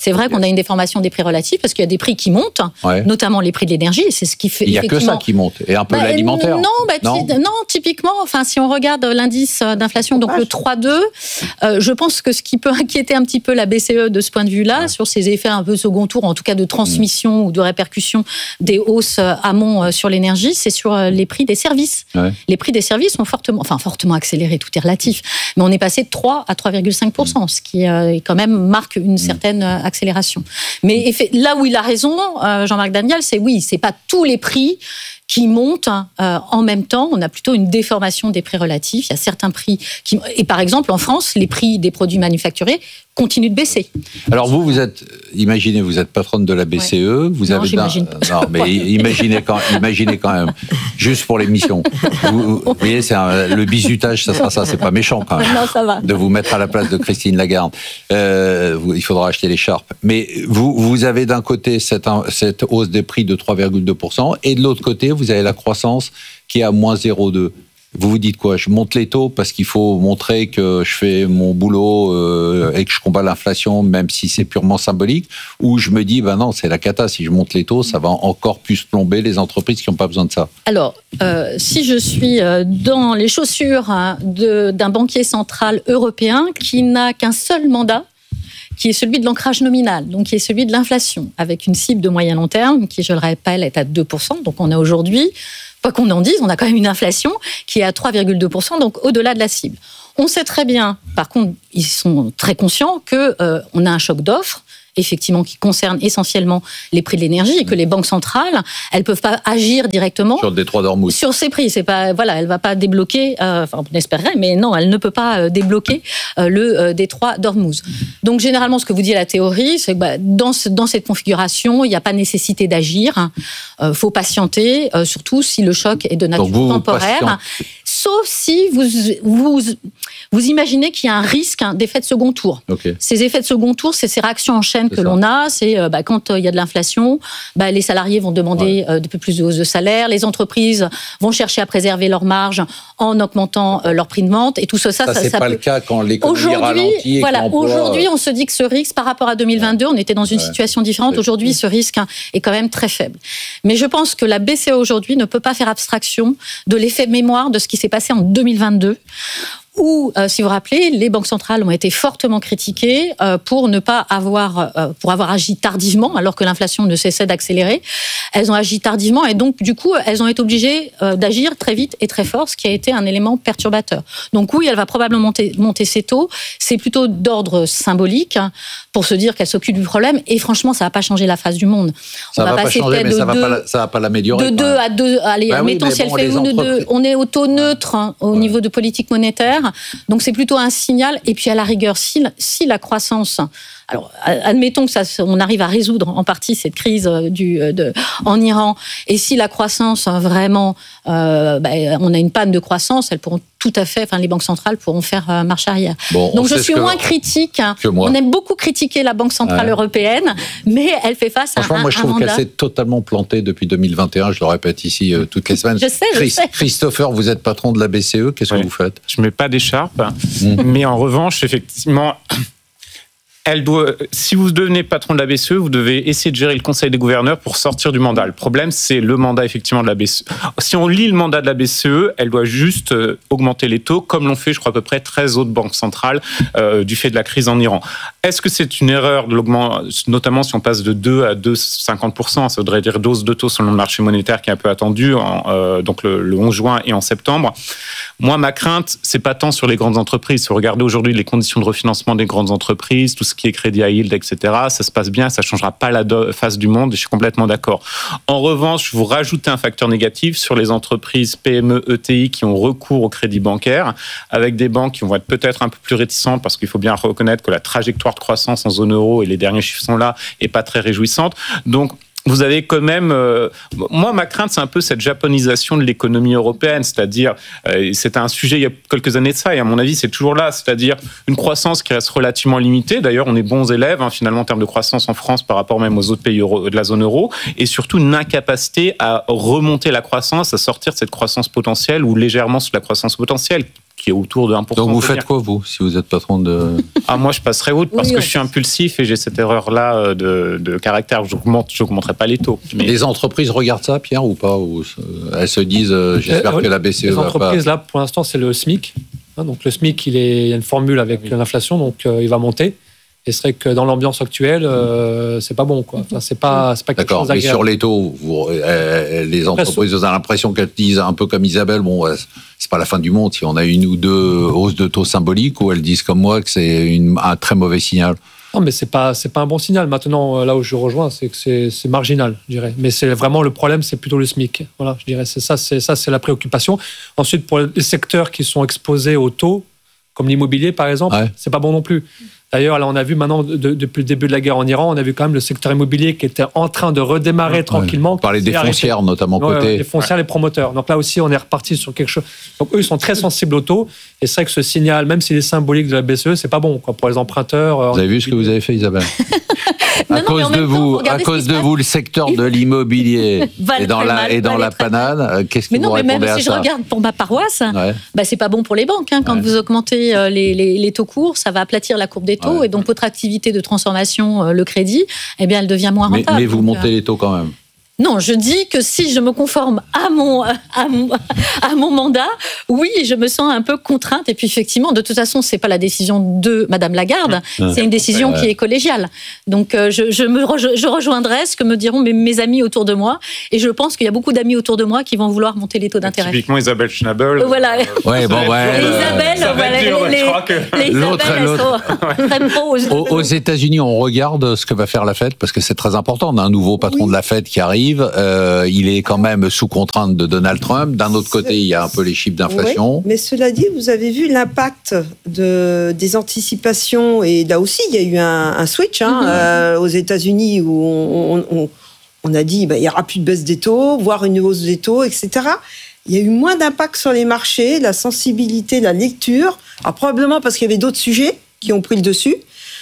C'est vrai qu'on a une déformation des prix relatifs parce qu'il y a des prix qui montent, ouais. notamment les prix de l'énergie, et c'est ce qui fait.
Il n'y a que ça qui monte, et un peu bah, l'alimentaire.
Non, bah, non. T- non, typiquement, enfin, si on regarde l'indice d'inflation, donc le trois virgule deux, euh, je pense que ce qui peut inquiéter un petit peu la B C E de ce point de vue-là, ouais. sur ces effets un peu second tour, en tout cas de transmission mmh. ou de répercussion des hausses amont sur l'énergie, c'est sur les prix des services. Ouais. Les prix des services sont fortement, enfin fortement accélérés, tout est relatif, mais on est passé de trois à trois virgule cinq pour cent, mmh. ce qui euh, quand même marque une certaine mmh. accélération. Mais là où il a raison, euh, Jean-Marc Daniel, c'est oui, c'est pas tous les prix qui montent euh, en même temps. On a plutôt une déformation des prix relatifs. Il y a certains prix qui... Et par exemple, en France, les prix des produits manufacturés continuent de baisser.
Alors vous, vous êtes, imaginez, vous êtes patronne de la B C E. Ouais. Vous
non,
avez
j'imagine.
Non, mais imaginez quand, imaginez quand même, juste pour l'émission. Vous, vous voyez, c'est un, le bizutage, ça sera ça. C'est pas méchant quand même.
Non, ça va.
De vous mettre à la place de Christine Lagarde. Euh, vous, il faudra acheter l'écharpe. Mais vous, vous avez d'un côté cette, cette hausse des prix de trois virgule deux pour cent et de l'autre côté, vous avez la croissance qui est à moins zéro virgule deux. Vous vous dites quoi ? Je monte les taux parce qu'il faut montrer que je fais mon boulot euh, et que je combats l'inflation, même si c'est purement symbolique, ou je me dis, ben non, c'est la cata, si je monte les taux, ça va encore plus plomber les entreprises qui n'ont pas besoin de ça.
Alors, euh, si je suis dans les chaussures hein, de, d'un banquier central européen qui n'a qu'un seul mandat, qui est celui de l'ancrage nominal, donc qui est celui de l'inflation, avec une cible de moyen long terme qui, je le rappelle, est à deux pour cent. Donc on a aujourd'hui, quoi qu'on en dise, on a quand même une inflation qui est à trois virgule deux pour cent, donc au-delà de la cible. On sait très bien, par contre, ils sont très conscients qu'on euh, a un choc d'offres, effectivement, qui concerne essentiellement les prix de l'énergie et que les banques centrales, elles peuvent pas agir directement
sur le détroit d'Ormuz.
Sur ces prix, c'est pas voilà, elle va pas débloquer, euh, enfin on espérerait, mais non, elle ne peut pas euh, débloquer euh, le euh, détroit d'Ormuz. Donc généralement, ce que vous dit la théorie, c'est que bah, dans ce, dans cette configuration, il n'y a pas nécessité d'agir. Hein. Euh, faut patienter, euh, surtout si le choc est de nature
vous,
temporaire.
Vous
Sauf si vous, vous, vous imaginez qu'il y a un risque hein, d'effet de second tour.
Okay.
Ces effets de second tour, c'est ces réactions en chaîne c'est que ça. l'on a. C'est euh, bah, quand il euh, y a de l'inflation, bah, les salariés vont demander ouais. euh, de peu plus de hausse de salaire. Les entreprises vont chercher à préserver leurs marges en augmentant euh, leur prix de vente. Et tout ça, ça,
ça, ça c'est
ça
pas
peut...
le cas quand l'économie ralentit.
Voilà, aujourd'hui, on se dit que ce risque, par rapport à deux mille vingt-deux, on était dans une ouais. situation différente. Aujourd'hui, ce risque hein, est quand même très faible. Mais je pense que la B C E aujourd'hui ne peut pas faire abstraction de l'effet mémoire de ce qui s'est passé en deux mille vingt-deux. Où, euh, si vous vous rappelez, les banques centrales ont été fortement critiquées euh, pour ne pas avoir, euh, pour avoir agi tardivement, alors que l'inflation ne cessait d'accélérer. Elles ont agi tardivement et donc, du coup, elles ont été obligées euh, d'agir très vite et très fort, ce qui a été un élément perturbateur. Donc oui, elle va probablement monter, monter ses taux. C'est plutôt d'ordre symbolique hein, pour se dire qu'elle s'occupe du problème. Et franchement, ça va pas changer la face du monde.
Ça on va, va passer pas changer, mais de ça deux, va pas, ça va pas l'améliorer.
De deux à deux, allez, bah mettons oui, si bon, elle fait une ou deux, on est au taux neutre hein, au ouais. niveau de politique monétaire. Donc c'est plutôt un signal. Et puis à la rigueur, si, si la croissance... Alors, admettons que ça, on arrive à résoudre en partie cette crise du, de, en Iran, et si la croissance vraiment, euh, bah, on a une panne de croissance, elles pourront tout à fait, enfin les banques centrales pourront faire euh, marche arrière. Bon, donc je suis moins critique. Que moi. On aime beaucoup critiquer la Banque centrale ouais. européenne, mais elle fait face à un,
Franchement, moi je trouve qu'elle s'est totalement plantée depuis deux mille vingt et un. Je le répète ici euh, toutes les semaines.
Je sais,
Chris,
je sais.
Christopher, vous êtes patron de la B C E. Qu'est-ce ouais. que vous faites ?
Je mets pas d'écharpe, mmh. mais en revanche, effectivement. Elle doit, si vous devenez patron de la B C E, vous devez essayer de gérer le Conseil des gouverneurs pour sortir du mandat. Le problème, c'est le mandat effectivement de la B C E. Si on lit le mandat de la B C E, elle doit juste augmenter les taux, comme l'ont fait, je crois, à peu près treize autres banques centrales euh, du fait de la crise en Iran. Est-ce que c'est une erreur de l'augmenter, notamment si on passe de deux à deux virgule cinquante pour cent, ça voudrait dire dose de taux selon le marché monétaire qui est un peu attendu, en, euh, donc le, le onze juin et en septembre. Moi, ma crainte, c'est pas tant sur les grandes entreprises. Si vous regardez aujourd'hui les conditions de refinancement des grandes entreprises, tout ce qui est crédit à yield, et cetera, ça se passe bien, ça changera pas la do- face du monde, et je suis complètement d'accord. En revanche, vous rajoutez un facteur négatif sur les entreprises P M E, E T I qui ont recours au crédit bancaire, avec des banques qui vont être peut-être un peu plus réticentes, parce qu'il faut bien reconnaître que la trajectoire de croissance en zone euro, et les derniers chiffres sont là, est pas très réjouissante. Donc, vous avez quand même... Euh, moi, ma crainte, c'est un peu cette japonisation de l'économie européenne, c'est-à-dire, euh, c'était un sujet il y a quelques années de ça, et à mon avis, c'est toujours là, c'est-à-dire une croissance qui reste relativement limitée. D'ailleurs, on est bons élèves, hein, finalement, en termes de croissance en France par rapport même aux autres pays euro, de la zone euro, et surtout une incapacité à remonter la croissance, à sortir de cette croissance potentielle ou légèrement sous la croissance potentielle, qui est autour de un pour cent.
Donc vous faites quoi, vous, si vous êtes patron de...
Ah, moi, je passerai outre parce
Oui,
que
oui.
je suis impulsif et j'ai cette erreur-là de, de caractère. J'augmente, j'augmenterai pas les taux. Mais...
Les entreprises regardent ça, Pierre, ou pas, ou elles se disent, euh, j'espère
Euh,
que la B C E
Les
va
entreprises,
pas...
là, pour l'instant, c'est le S M I C. Hein, donc le S M I C, il, est, il y a une formule avec oui. l'inflation, donc euh, il va monter. Et c'est vrai que dans l'ambiance actuelle, euh, c'est pas bon, quoi. Enfin, c'est pas, c'est pas quelque
D'accord,
chose
mais
d'agréable.
sur les taux, vous, euh, les entreprises, vous avez l'impression qu'elles disent un peu comme Isabelle, bon, euh, c'est pas la fin du monde si on a une ou deux hausses de taux symboliques, ou elles disent comme moi que c'est une, un très mauvais signal.
Non, mais c'est pas, c'est pas un bon signal. Maintenant, là où je rejoins, c'est que c'est, c'est marginal, je dirais. Mais c'est vraiment le problème, c'est plutôt le S M I C. Voilà, je dirais, c'est ça, c'est ça, c'est la préoccupation. Ensuite, pour les secteurs qui sont exposés aux taux, comme l'immobilier, par exemple, ouais. c'est pas bon non plus. D'ailleurs, là, on a vu maintenant, de, depuis le début de la guerre en Iran, on a vu quand même le secteur immobilier qui était en train de redémarrer ouais. tranquillement.
On parlait des foncières, arrêté. notamment
ouais,
côté.
Les foncières, ouais. les promoteurs. Donc là aussi, on est reparti sur quelque chose. Donc eux, ils sont très sensibles au taux. Et c'est vrai que ce signal, même s'il est symbolique de la B C E, c'est pas bon, quoi, pour les emprunteurs.
Vous avez vu ce que vous avez fait, Isabelle?
non,
à
non,
cause de
temps,
vous, à cause de vous, le secteur de l'immobilier et dans la et dans la panade, qu'est-ce que
mais
vous
non,
répondez
mais même
à
si
ça?
je regarde pour ma paroisse,
ouais.
bah c'est pas bon pour les banques. Hein. Quand ouais. vous augmentez euh, les, les, les taux courts, ça va aplatir la courbe des taux ouais. et donc votre activité de transformation, euh, le crédit, eh bien, elle devient moins
mais,
rentable.
Mais vous
donc,
montez
euh...
les taux quand même.
Non, je dis que si je me conforme à mon, à mon, à mon mandat, oui, je me sens un peu contrainte. Et puis effectivement, de toute façon, c'est pas la décision de Madame Lagarde, mmh. c'est une décision ouais. qui est collégiale. Donc euh, je, je, me rejo- je rejoindrai ce que me diront mes, mes amis autour de moi. Et je pense qu'il y a beaucoup d'amis autour de moi qui vont vouloir monter les taux d'intérêt.
Typiquement Isabelle Schnabel.
Voilà.
Euh,
ouais, bon, ouais.
Les Isabelle, voilà,
dur,
les,
que...
les
l'autre,
Isabelle,
l'autre.
elles sont très pro.
Aux, aux États-Unis, on regarde ce que va faire la Fed parce que c'est très important. On a un nouveau patron oui. de la Fed qui arrive. Euh, il est quand même sous contrainte de Donald Trump. D'un autre côté, il y a un peu les chiffres d'inflation.
Oui, mais cela dit, vous avez vu l'impact de, des anticipations. Et là aussi, il y a eu un, un switch hein, mm-hmm. euh, aux États-Unis où on, on, on a dit bah, il n'y aura plus de baisse des taux, voire une hausse des taux, et cetera. Il y a eu moins d'impact sur les marchés, la sensibilité, la lecture. Alors, probablement parce qu'il y avait d'autres sujets qui ont pris le dessus.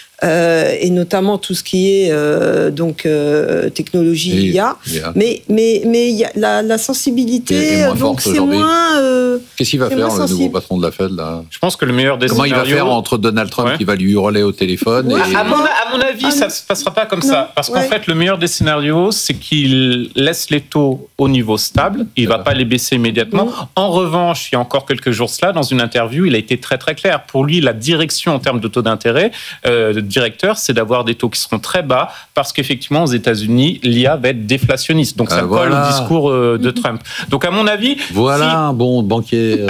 Euh, et notamment tout ce qui est euh, donc euh, technologie et, I A, yeah. mais mais mais y a la, la sensibilité donc c'est moins. Euh,
Qu'est-ce qu'il va faire le nouveau patron de la Fed là?
Je pense que le meilleur des
Comment
scénarios...
il va faire entre Donald Trump ouais. qui va lui hurler au téléphone
ouais,
et...
à, mon, à mon avis, ah, ça ne se passera pas comme non. ça, parce qu'en ouais. fait, le meilleur des scénarios, c'est qu'il laisse les taux au niveau stable. Il ne va pas les baisser immédiatement. Non. En revanche, il y a encore quelques jours cela, dans une interview, il a été très très clair. Pour lui, la direction en termes de taux d'intérêt. Euh, directeur, c'est d'avoir des taux qui seront très bas parce qu'effectivement, aux États-Unis, l'I A va être déflationniste. Donc, ça euh, colle voilà. au discours euh, de Trump. Donc, à mon avis...
Voilà
si...
un bon banquier...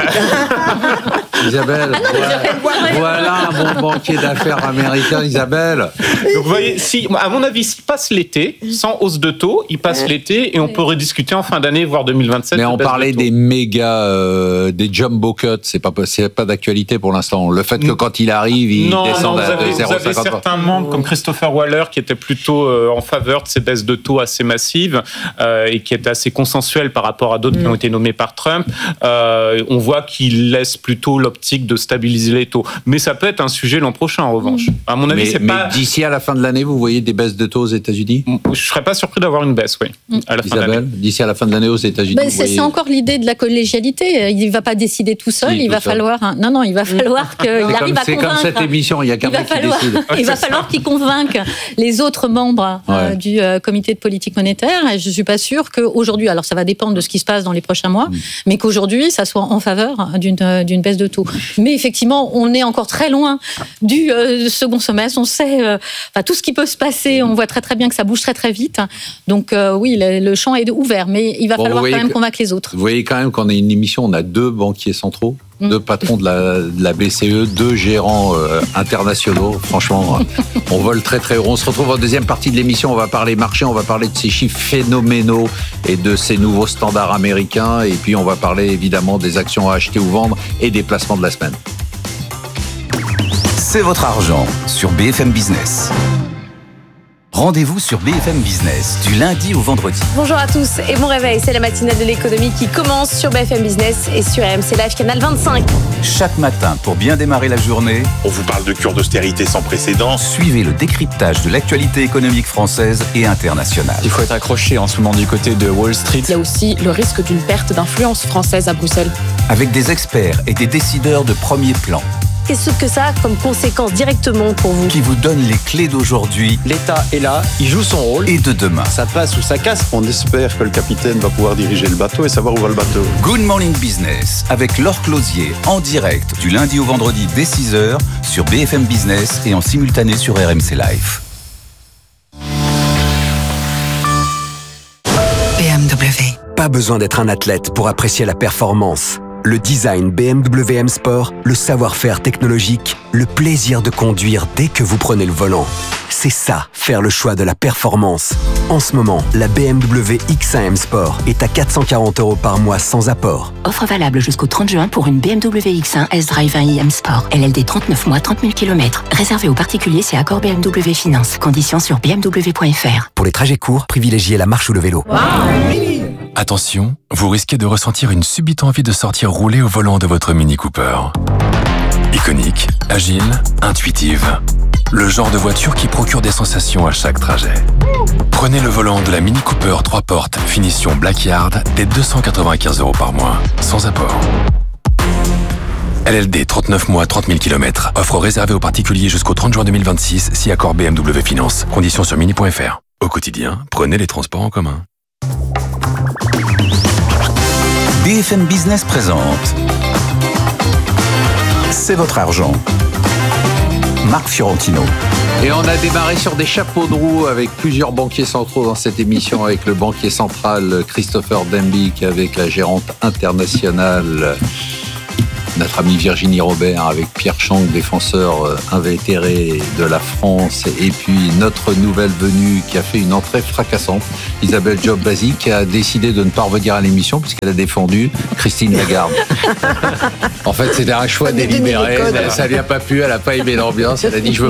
Isabelle, ah non, voilà, voilà un bon banquier d'affaires américain, Isabelle.
Donc, vous voyez, si, à mon avis, s'il passe l'été, sans hausse de taux, il passe l'été et on peut rediscuter en fin d'année, voire deux mille vingt-sept.
Mais on parlait des méga, euh, des jumbo cuts, c'est pas, c'est pas d'actualité pour l'instant. Le fait que quand il arrive, il
non,
descend
non,
à
zéro virgule cinquante. Vous avez certains membres comme Christopher Waller qui étaient plutôt euh, en faveur de ces baisses de taux assez massives euh, et qui étaient assez consensuelles par rapport à d'autres mmh. qui ont été nommés par Trump. Euh, on voit qu'il laisse plutôt l'optique de stabiliser les taux. Mais ça peut être un sujet l'an prochain, en revanche. À mon avis,
mais,
c'est
mais
pas...
d'ici à la fin de l'année, vous voyez des baisses de taux aux États-Unis?
Je serais pas surpris d'avoir une baisse, oui. À la fin
Isabelle,
de l'année.
D'ici à la fin de l'année aux États-Unis.
Ben, c'est, voyez... c'est encore l'idée de la collégialité. Il ne va pas décider tout seul. Si, il tout va seul. falloir. Un... Non, non, il va falloir qu'il arrive
comme,
à
c'est
convaincre.
C'est comme cette émission. Il y a quelqu'un qui
falloir...
décide.
Il va falloir qu'il convainque les autres membres ouais. euh, du euh, comité de politique monétaire. Et je ne suis pas sûre qu'aujourd'hui, alors ça va dépendre de ce qui se passe dans les prochains mois, mmh. mais qu'aujourd'hui, ça soit en faveur d'une, euh, d'une baisse de taux. Mais effectivement, on est encore très loin du euh, second semestre. On sait euh, enfin, tout ce qui peut se passer. On voit très très bien que ça bouge très très vite. Donc euh, oui, le, le champ est ouvert, mais il va bon, falloir quand même que, convaincre les autres.
Vous voyez quand même qu'on a une émission, on a deux banquiers centraux. Deux patrons de la, de la B C E, deux gérants euh, internationaux. Franchement, on vole très très haut. On se retrouve en deuxième partie de l'émission. On va parler marché, on va parler de ces chiffres phénoménaux et de ces nouveaux standards américains. Et puis on va parler évidemment des actions à acheter ou vendre et des placements de la semaine.
C'est votre argent sur B F M Business. Rendez-vous sur B F M Business du lundi au vendredi.
Bonjour à tous et bon réveil, c'est la matinale de l'économie qui commence sur B F M Business et sur R M C Live Canal vingt-cinq.
Chaque matin, pour bien démarrer la journée,
on vous parle de cure d'austérité sans précédent.
Suivez le décryptage de l'actualité économique française et internationale.
Il faut être accroché en ce moment du côté de Wall Street.
Il y a aussi le risque d'une perte d'influence française à Bruxelles.
avec des experts et des décideurs de premier plan.
Qu'est-ce que ça a comme conséquence directement pour vous?
Qui vous donnent les clés d'aujourd'hui.
L'État est là, il joue son rôle.
Et de demain.
Ça passe ou ça casse.
On espère que le capitaine va pouvoir diriger le bateau et savoir où va le bateau.
Good Morning Business avec Laure Closier en direct du lundi au vendredi dès six heures sur B F M Business et en simultané sur R M C Live.
B M W. Pas besoin d'être un athlète pour apprécier la performance. Le design B M W M Sport, le savoir-faire technologique, le plaisir de conduire dès que vous prenez le volant. C'est ça, faire le choix de la performance. En ce moment, la B M W X un M Sport est à quatre cent quarante euros par mois sans apport.
Offre valable jusqu'au trente juin pour une B M W X un S-Drive un i M Sport. L L D trente-neuf mois, trente mille kilomètres. Réservé aux particuliers, c'est accord B M W Finance. Conditions sur b m w point f r.
Pour les trajets courts, privilégiez la marche ou le vélo.
Wow.
Attention, vous risquez de ressentir une subite envie de sortir rouler au volant de votre Mini Cooper. Iconique, agile, intuitive. Le genre de voiture qui procure des sensations à chaque trajet. Prenez le volant de la Mini Cooper trois portes finition Blackyard dès deux cent quatre-vingt-quinze euros par mois, sans apport. L L D trente-neuf mois, trente mille kilomètres. Offre réservée aux particuliers jusqu'au trente juin deux mille vingt-six, si accord B M W Finance. Conditions sur mini point f r. Au quotidien, prenez les transports en commun.
B F M Business présente C'est votre argent. Marc Fiorentino.
Et on a démarré sur des chapeaux de roue avec plusieurs banquiers centraux dans cette émission, avec le banquier central Christopher Dembick, avec la gérante internationale, notre amie Virginie Robert, avec Pierre Chang, défenseur invétéré de la France, et puis notre nouvelle venue qui a fait une entrée fracassante, Isabelle Job-Bazzi, qui a décidé de ne pas revenir à l'émission puisqu'elle a défendu Christine Lagarde. En fait, c'était un choix délibéré, ça lui a pas plu, elle a pas aimé l'ambiance, elle a dit je veux